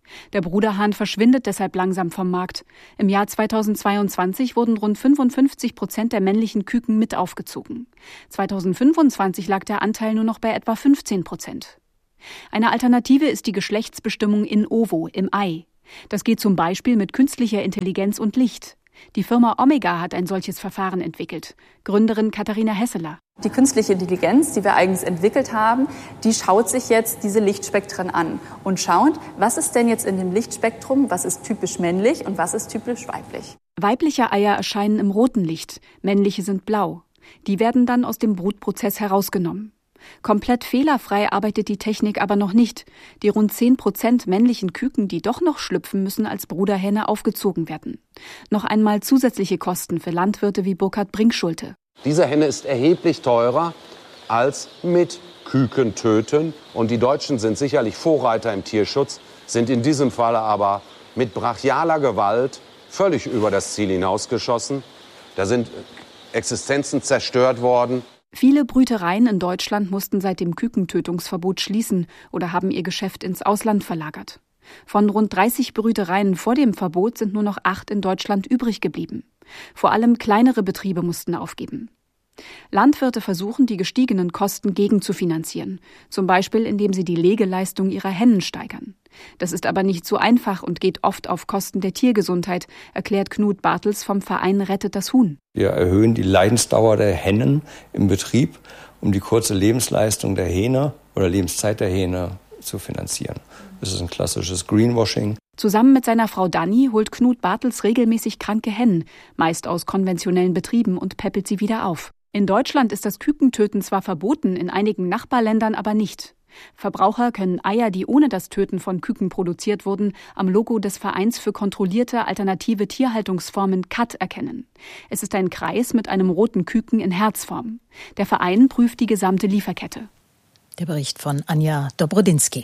Der Bruderhahn verschwindet deshalb langsam vom Markt. Im Jahr zweitausendzweiundzwanzig wurden rund fünfundfünfzig Prozent der männlichen Küken mit aufgezogen. zweitausendfünfundzwanzig lag der Anteil nur noch bei etwa fünfzehn Prozent. Eine Alternative ist die Geschlechtsbestimmung in ovo, im Ei. Das geht zum Beispiel mit künstlicher Intelligenz und Licht. Die Firma Omega hat ein solches Verfahren entwickelt. Gründerin Katharina Hesseler. Die künstliche Intelligenz, die wir eigens entwickelt haben, die schaut sich jetzt diese Lichtspektren an und schaut, was ist denn jetzt in dem Lichtspektrum, was ist typisch männlich und was ist typisch weiblich. Weibliche Eier erscheinen im roten Licht, männliche sind blau. Die werden dann aus dem Brutprozess herausgenommen. Komplett fehlerfrei arbeitet die Technik aber noch nicht. Die rund zehn Prozent männlichen Küken, die doch noch schlüpfen, müssen als Bruderhähne aufgezogen werden. Noch einmal zusätzliche Kosten für Landwirte wie Burkhard Brinkschulte. Diese Henne ist erheblich teurer als mit Küken töten. Und die Deutschen sind sicherlich Vorreiter im Tierschutz, sind in diesem Falle aber mit brachialer Gewalt völlig über das Ziel hinausgeschossen. Da sind Existenzen zerstört worden. Viele Brütereien in Deutschland mussten seit dem Kükentötungsverbot schließen oder haben ihr Geschäft ins Ausland verlagert. Von rund dreißig Brütereien vor dem Verbot sind nur noch acht in Deutschland übrig geblieben. Vor allem kleinere Betriebe mussten aufgeben. Landwirte versuchen, die gestiegenen Kosten gegenzufinanzieren, zum Beispiel indem sie die Legeleistung ihrer Hennen steigern. Das ist aber nicht so einfach und geht oft auf Kosten der Tiergesundheit, erklärt Knut Bartels vom Verein Rettet das Huhn. Wir erhöhen die Leidensdauer der Hennen im Betrieb, um die kurze Lebensleistung der Hähne oder Lebenszeit der Hähne zu finanzieren. Das ist ein klassisches Greenwashing. Zusammen mit seiner Frau Dani holt Knut Bartels regelmäßig kranke Hennen, meist aus konventionellen Betrieben, und päppelt sie wieder auf. In Deutschland ist das Kükentöten zwar verboten, in einigen Nachbarländern aber nicht. Verbraucher können Eier, die ohne das Töten von Küken produziert wurden, am Logo des Vereins für kontrollierte alternative Tierhaltungsformen C A T erkennen. Es ist ein Kreis mit einem roten Küken in Herzform. Der Verein prüft die gesamte Lieferkette. Der Bericht von Anja Dobrodinsky.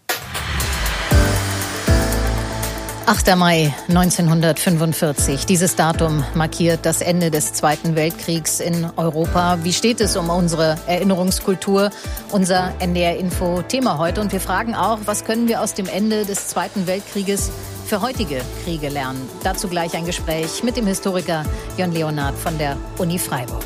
achter Mai neunzehnhundertfünfundvierzig. Dieses Datum markiert das Ende des Zweiten Weltkriegs in Europa. Wie steht es um unsere Erinnerungskultur? Unser N D R-Info-Thema heute. Und wir fragen auch, was können wir aus dem Ende des Zweiten Weltkrieges für heutige Kriege lernen? Dazu gleich ein Gespräch mit dem Historiker Jörn Leonhard von der Uni Freiburg.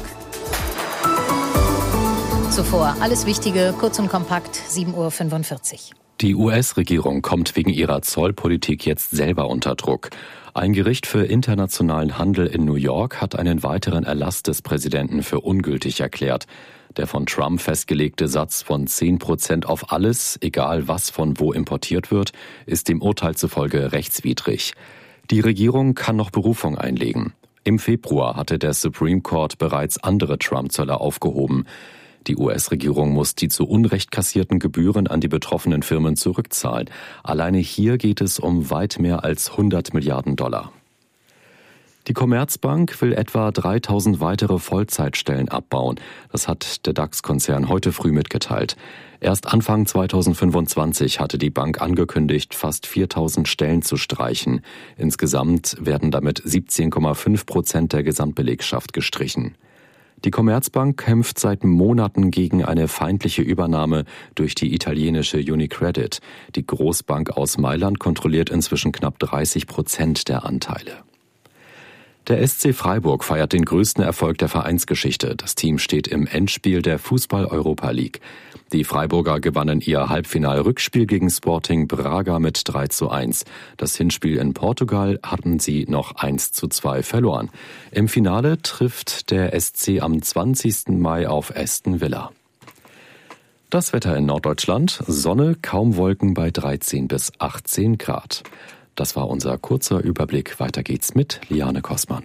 Zuvor alles Wichtige, kurz und kompakt, sieben Uhr fünfundvierzig. Die U S-Regierung kommt wegen ihrer Zollpolitik jetzt selber unter Druck. Ein Gericht für internationalen Handel in New York hat einen weiteren Erlass des Präsidenten für ungültig erklärt. Der von Trump festgelegte Satz von zehn Prozent auf alles, egal was von wo importiert wird, ist dem Urteil zufolge rechtswidrig. Die Regierung kann noch Berufung einlegen. Im Februar hatte der Supreme Court bereits andere Trump-Zölle aufgehoben. Die U S-Regierung muss die zu Unrecht kassierten Gebühren an die betroffenen Firmen zurückzahlen. Alleine hier geht es um weit mehr als hundert Milliarden Dollar. Die Commerzbank will etwa dreitausend weitere Vollzeitstellen abbauen. Das hat der DAX-Konzern heute früh mitgeteilt. Erst Anfang zweitausendfünfundzwanzig hatte die Bank angekündigt, fast viertausend Stellen zu streichen. Insgesamt werden damit siebzehn Komma fünf Prozent der Gesamtbelegschaft gestrichen. Die Commerzbank kämpft seit Monaten gegen eine feindliche Übernahme durch die italienische UniCredit. Die Großbank aus Mailand kontrolliert inzwischen knapp dreißig Prozent der Anteile. Der S C Freiburg feiert den größten Erfolg der Vereinsgeschichte. Das Team steht im Endspiel der Fußball-Europa League. Die Freiburger gewannen ihr Halbfinal-Rückspiel gegen Sporting Braga mit drei zu eins. Das Hinspiel in Portugal hatten sie noch eins zu zwei verloren. Im Finale trifft der S C am zwanzigsten Mai auf Aston Villa. Das Wetter in Norddeutschland: Sonne, kaum Wolken bei dreizehn bis achtzehn Grad. Das war unser kurzer Überblick. Weiter geht's mit Liane Kossmann.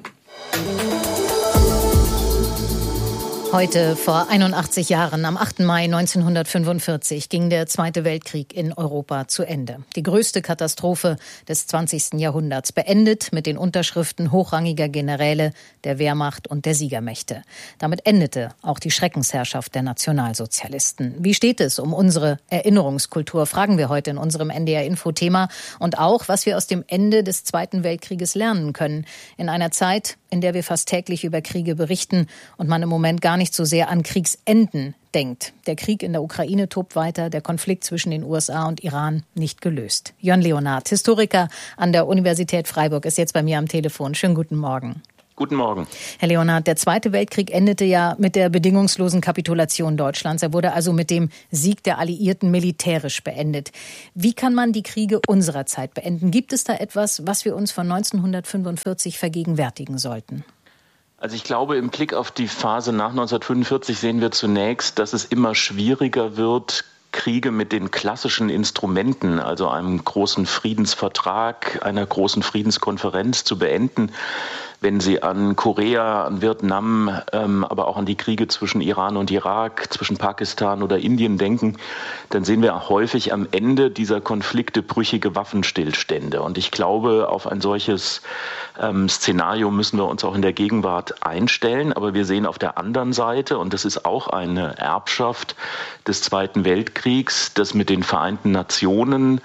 Heute vor einundachtzig Jahren, am achten Mai neunzehnhundertfünfundvierzig, ging der Zweite Weltkrieg in Europa zu Ende. Die größte Katastrophe des zwanzigsten Jahrhunderts, beendet mit den Unterschriften hochrangiger Generäle der Wehrmacht und der Siegermächte. Damit endete auch die Schreckensherrschaft der Nationalsozialisten. Wie steht es um unsere Erinnerungskultur, fragen wir heute in unserem N D R-Info-Thema. Und auch, was wir aus dem Ende des Zweiten Weltkrieges lernen können. In einer Zeit, in der wir fast täglich über Kriege berichten und man im Moment gar nicht so sehr an Kriegsenden denkt. Der Krieg in der Ukraine tobt weiter, der Konflikt zwischen den U S A und Iran nicht gelöst. Jörn Leonhard, Historiker an der Universität Freiburg, ist jetzt bei mir am Telefon. Schönen guten Morgen. Guten Morgen. Herr Leonhard, der Zweite Weltkrieg endete ja mit der bedingungslosen Kapitulation Deutschlands. Er wurde also mit dem Sieg der Alliierten militärisch beendet. Wie kann man die Kriege unserer Zeit beenden? Gibt es da etwas, was wir uns von neunzehnhundertfünfundvierzig vergegenwärtigen sollten? Also ich glaube, im Blick auf die Phase nach neunzehnhundertfünfundvierzig sehen wir zunächst, dass es immer schwieriger wird, Kriege mit den klassischen Instrumenten, also einem großen Friedensvertrag, einer großen Friedenskonferenz zu beenden. Wenn Sie an Korea, an Vietnam, ähm, aber auch an die Kriege zwischen Iran und Irak, zwischen Pakistan oder Indien denken, dann sehen wir häufig am Ende dieser Konflikte brüchige Waffenstillstände. Und ich glaube, auf ein solches ähm, Szenario müssen wir uns auch in der Gegenwart einstellen. Aber wir sehen auf der anderen Seite, und das ist auch eine Erbschaft des Zweiten Weltkriegs, dass mit den Vereinten Nationen,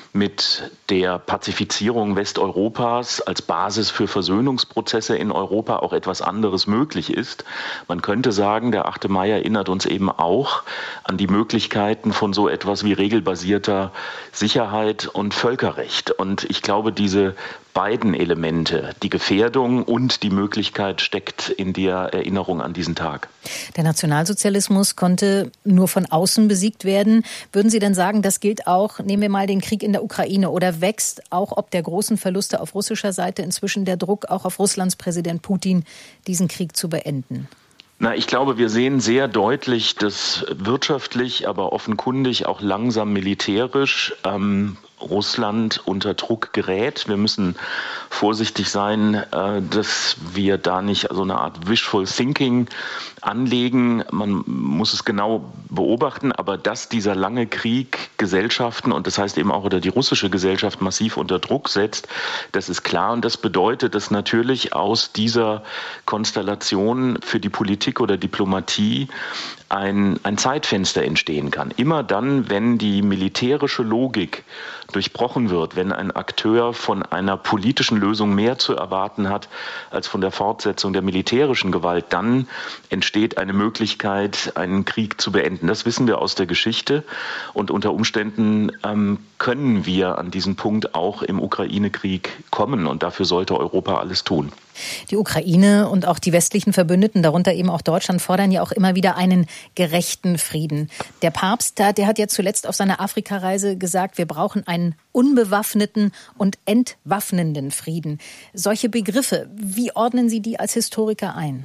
mit der Pazifizierung Westeuropas als Basis für Versöhnungsprozesse in Europa auch etwas anderes möglich ist. Man könnte sagen, der achte Mai erinnert uns eben auch an die Möglichkeiten von so etwas wie regelbasierter Sicherheit und Völkerrecht. Und ich glaube, diese beiden Elemente, die Gefährdung und die Möglichkeit, steckt in der Erinnerung an diesen Tag. Der Nationalsozialismus konnte nur von außen besiegt werden. Würden Sie denn sagen, das gilt auch, nehmen wir mal den Krieg in der Ukraine, oder wächst auch ob der großen Verluste auf russischer Seite inzwischen der Druck auch auf Russlands Präsident Putin, diesen Krieg zu beenden? Na, ich glaube, wir sehen sehr deutlich, dass wirtschaftlich, aber offenkundig auch langsam militärisch ähm, Russland unter Druck gerät. Wir müssen vorsichtig sein, äh, dass wir da nicht so eine Art Wishful Thinking anlegen. Man muss es genau beobachten, aber dass dieser lange Krieg Gesellschaften, und das heißt eben auch oder die russische Gesellschaft, massiv unter Druck setzt, das ist klar. Und das bedeutet, dass natürlich aus dieser Konstellation für die Politik oder Diplomatie ein, ein Zeitfenster entstehen kann. Immer dann, wenn die militärische Logik durchbrochen wird, wenn ein Akteur von einer politischen Lösung mehr zu erwarten hat als von der Fortsetzung der militärischen Gewalt, dann entsteht eine Möglichkeit, einen Krieg zu beenden. Das wissen wir aus der Geschichte, und unter Umständen ähm, können wir an diesen Punkt auch im Ukraine-Krieg kommen, und dafür sollte Europa alles tun. Die Ukraine und auch die westlichen Verbündeten, darunter eben auch Deutschland, fordern ja auch immer wieder einen gerechten Frieden. Der Papst, der hat ja zuletzt auf seiner Afrikareise gesagt, wir brauchen einen unbewaffneten und entwaffnenden Frieden. Solche Begriffe, wie ordnen Sie die als Historiker ein?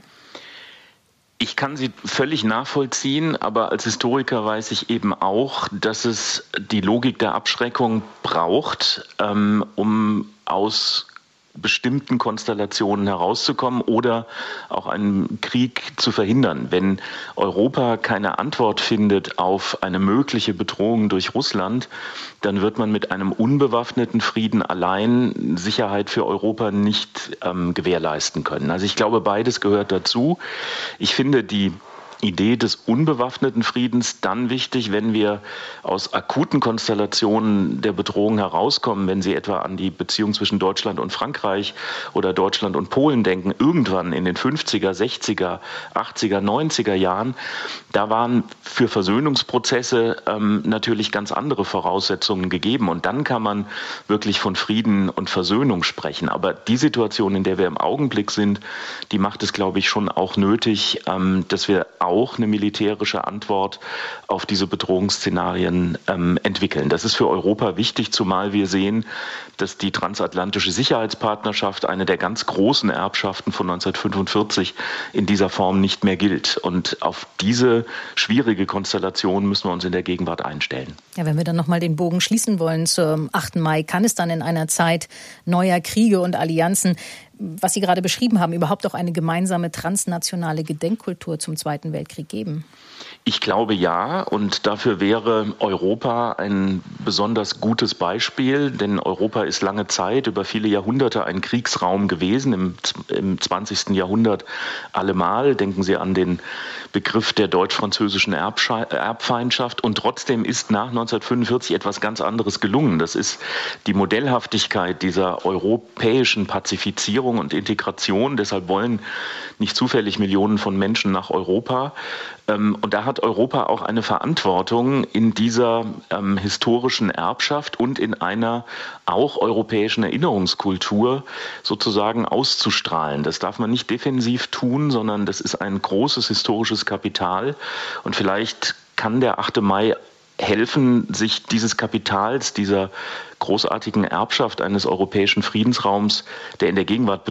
Ich kann sie völlig nachvollziehen, aber als Historiker weiß ich eben auch, dass es die Logik der Abschreckung braucht, ähm, um aus bestimmten Konstellationen herauszukommen oder auch einen Krieg zu verhindern. Wenn Europa keine Antwort findet auf eine mögliche Bedrohung durch Russland, dann wird man mit einem unbewaffneten Frieden allein Sicherheit für Europa nicht ähm, gewährleisten können. Also ich glaube, beides gehört dazu. Ich finde die Idee des unbewaffneten Friedens dann wichtig, wenn wir aus akuten Konstellationen der Bedrohung herauskommen, wenn Sie etwa an die Beziehung zwischen Deutschland und Frankreich oder Deutschland und Polen denken, irgendwann in den fünfziger, sechziger, achtziger, neunziger Jahren, da waren für Versöhnungsprozesse ähm, natürlich ganz andere Voraussetzungen gegeben, und dann kann man wirklich von Frieden und Versöhnung sprechen. Aber die Situation, in der wir im Augenblick sind, die macht es, glaube ich, schon auch nötig, ähm, dass wir auch auch eine militärische Antwort auf diese Bedrohungsszenarien ähm, entwickeln. Das ist für Europa wichtig, zumal wir sehen, dass die transatlantische Sicherheitspartnerschaft, eine der ganz großen Erbschaften von neunzehnhundertfünfundvierzig, in dieser Form nicht mehr gilt. Und auf diese schwierige Konstellation müssen wir uns in der Gegenwart einstellen. Ja, wenn wir dann nochmal den Bogen schließen wollen zum achten Mai, kann es dann in einer Zeit neuer Kriege und Allianzen, was Sie gerade beschrieben haben, überhaupt auch eine gemeinsame transnationale Gedenkkultur zum Zweiten Weltkrieg geben? Ich glaube ja, und dafür wäre Europa ein besonders gutes Beispiel, denn Europa ist lange Zeit, über viele Jahrhunderte ein Kriegsraum gewesen, im, im zwanzigsten Jahrhundert allemal. Denken Sie an den Begriff der deutsch-französischen Erbfeindschaft, und trotzdem ist nach neunzehnhundertfünfundvierzig etwas ganz anderes gelungen. Das ist die Modellhaftigkeit dieser europäischen Pazifizierung und Integration. Deshalb wollen nicht zufällig Millionen von Menschen nach Europa. Und da hat Europa auch eine Verantwortung, in dieser ähm, historischen Erbschaft und in einer auch europäischen Erinnerungskultur sozusagen auszustrahlen. Das darf man nicht defensiv tun, sondern das ist ein großes historisches Kapital. Und vielleicht kann der achte Mai helfen, sich dieses Kapitals, dieser großartigen Erbschaft eines europäischen Friedensraums, der in der Gegenwart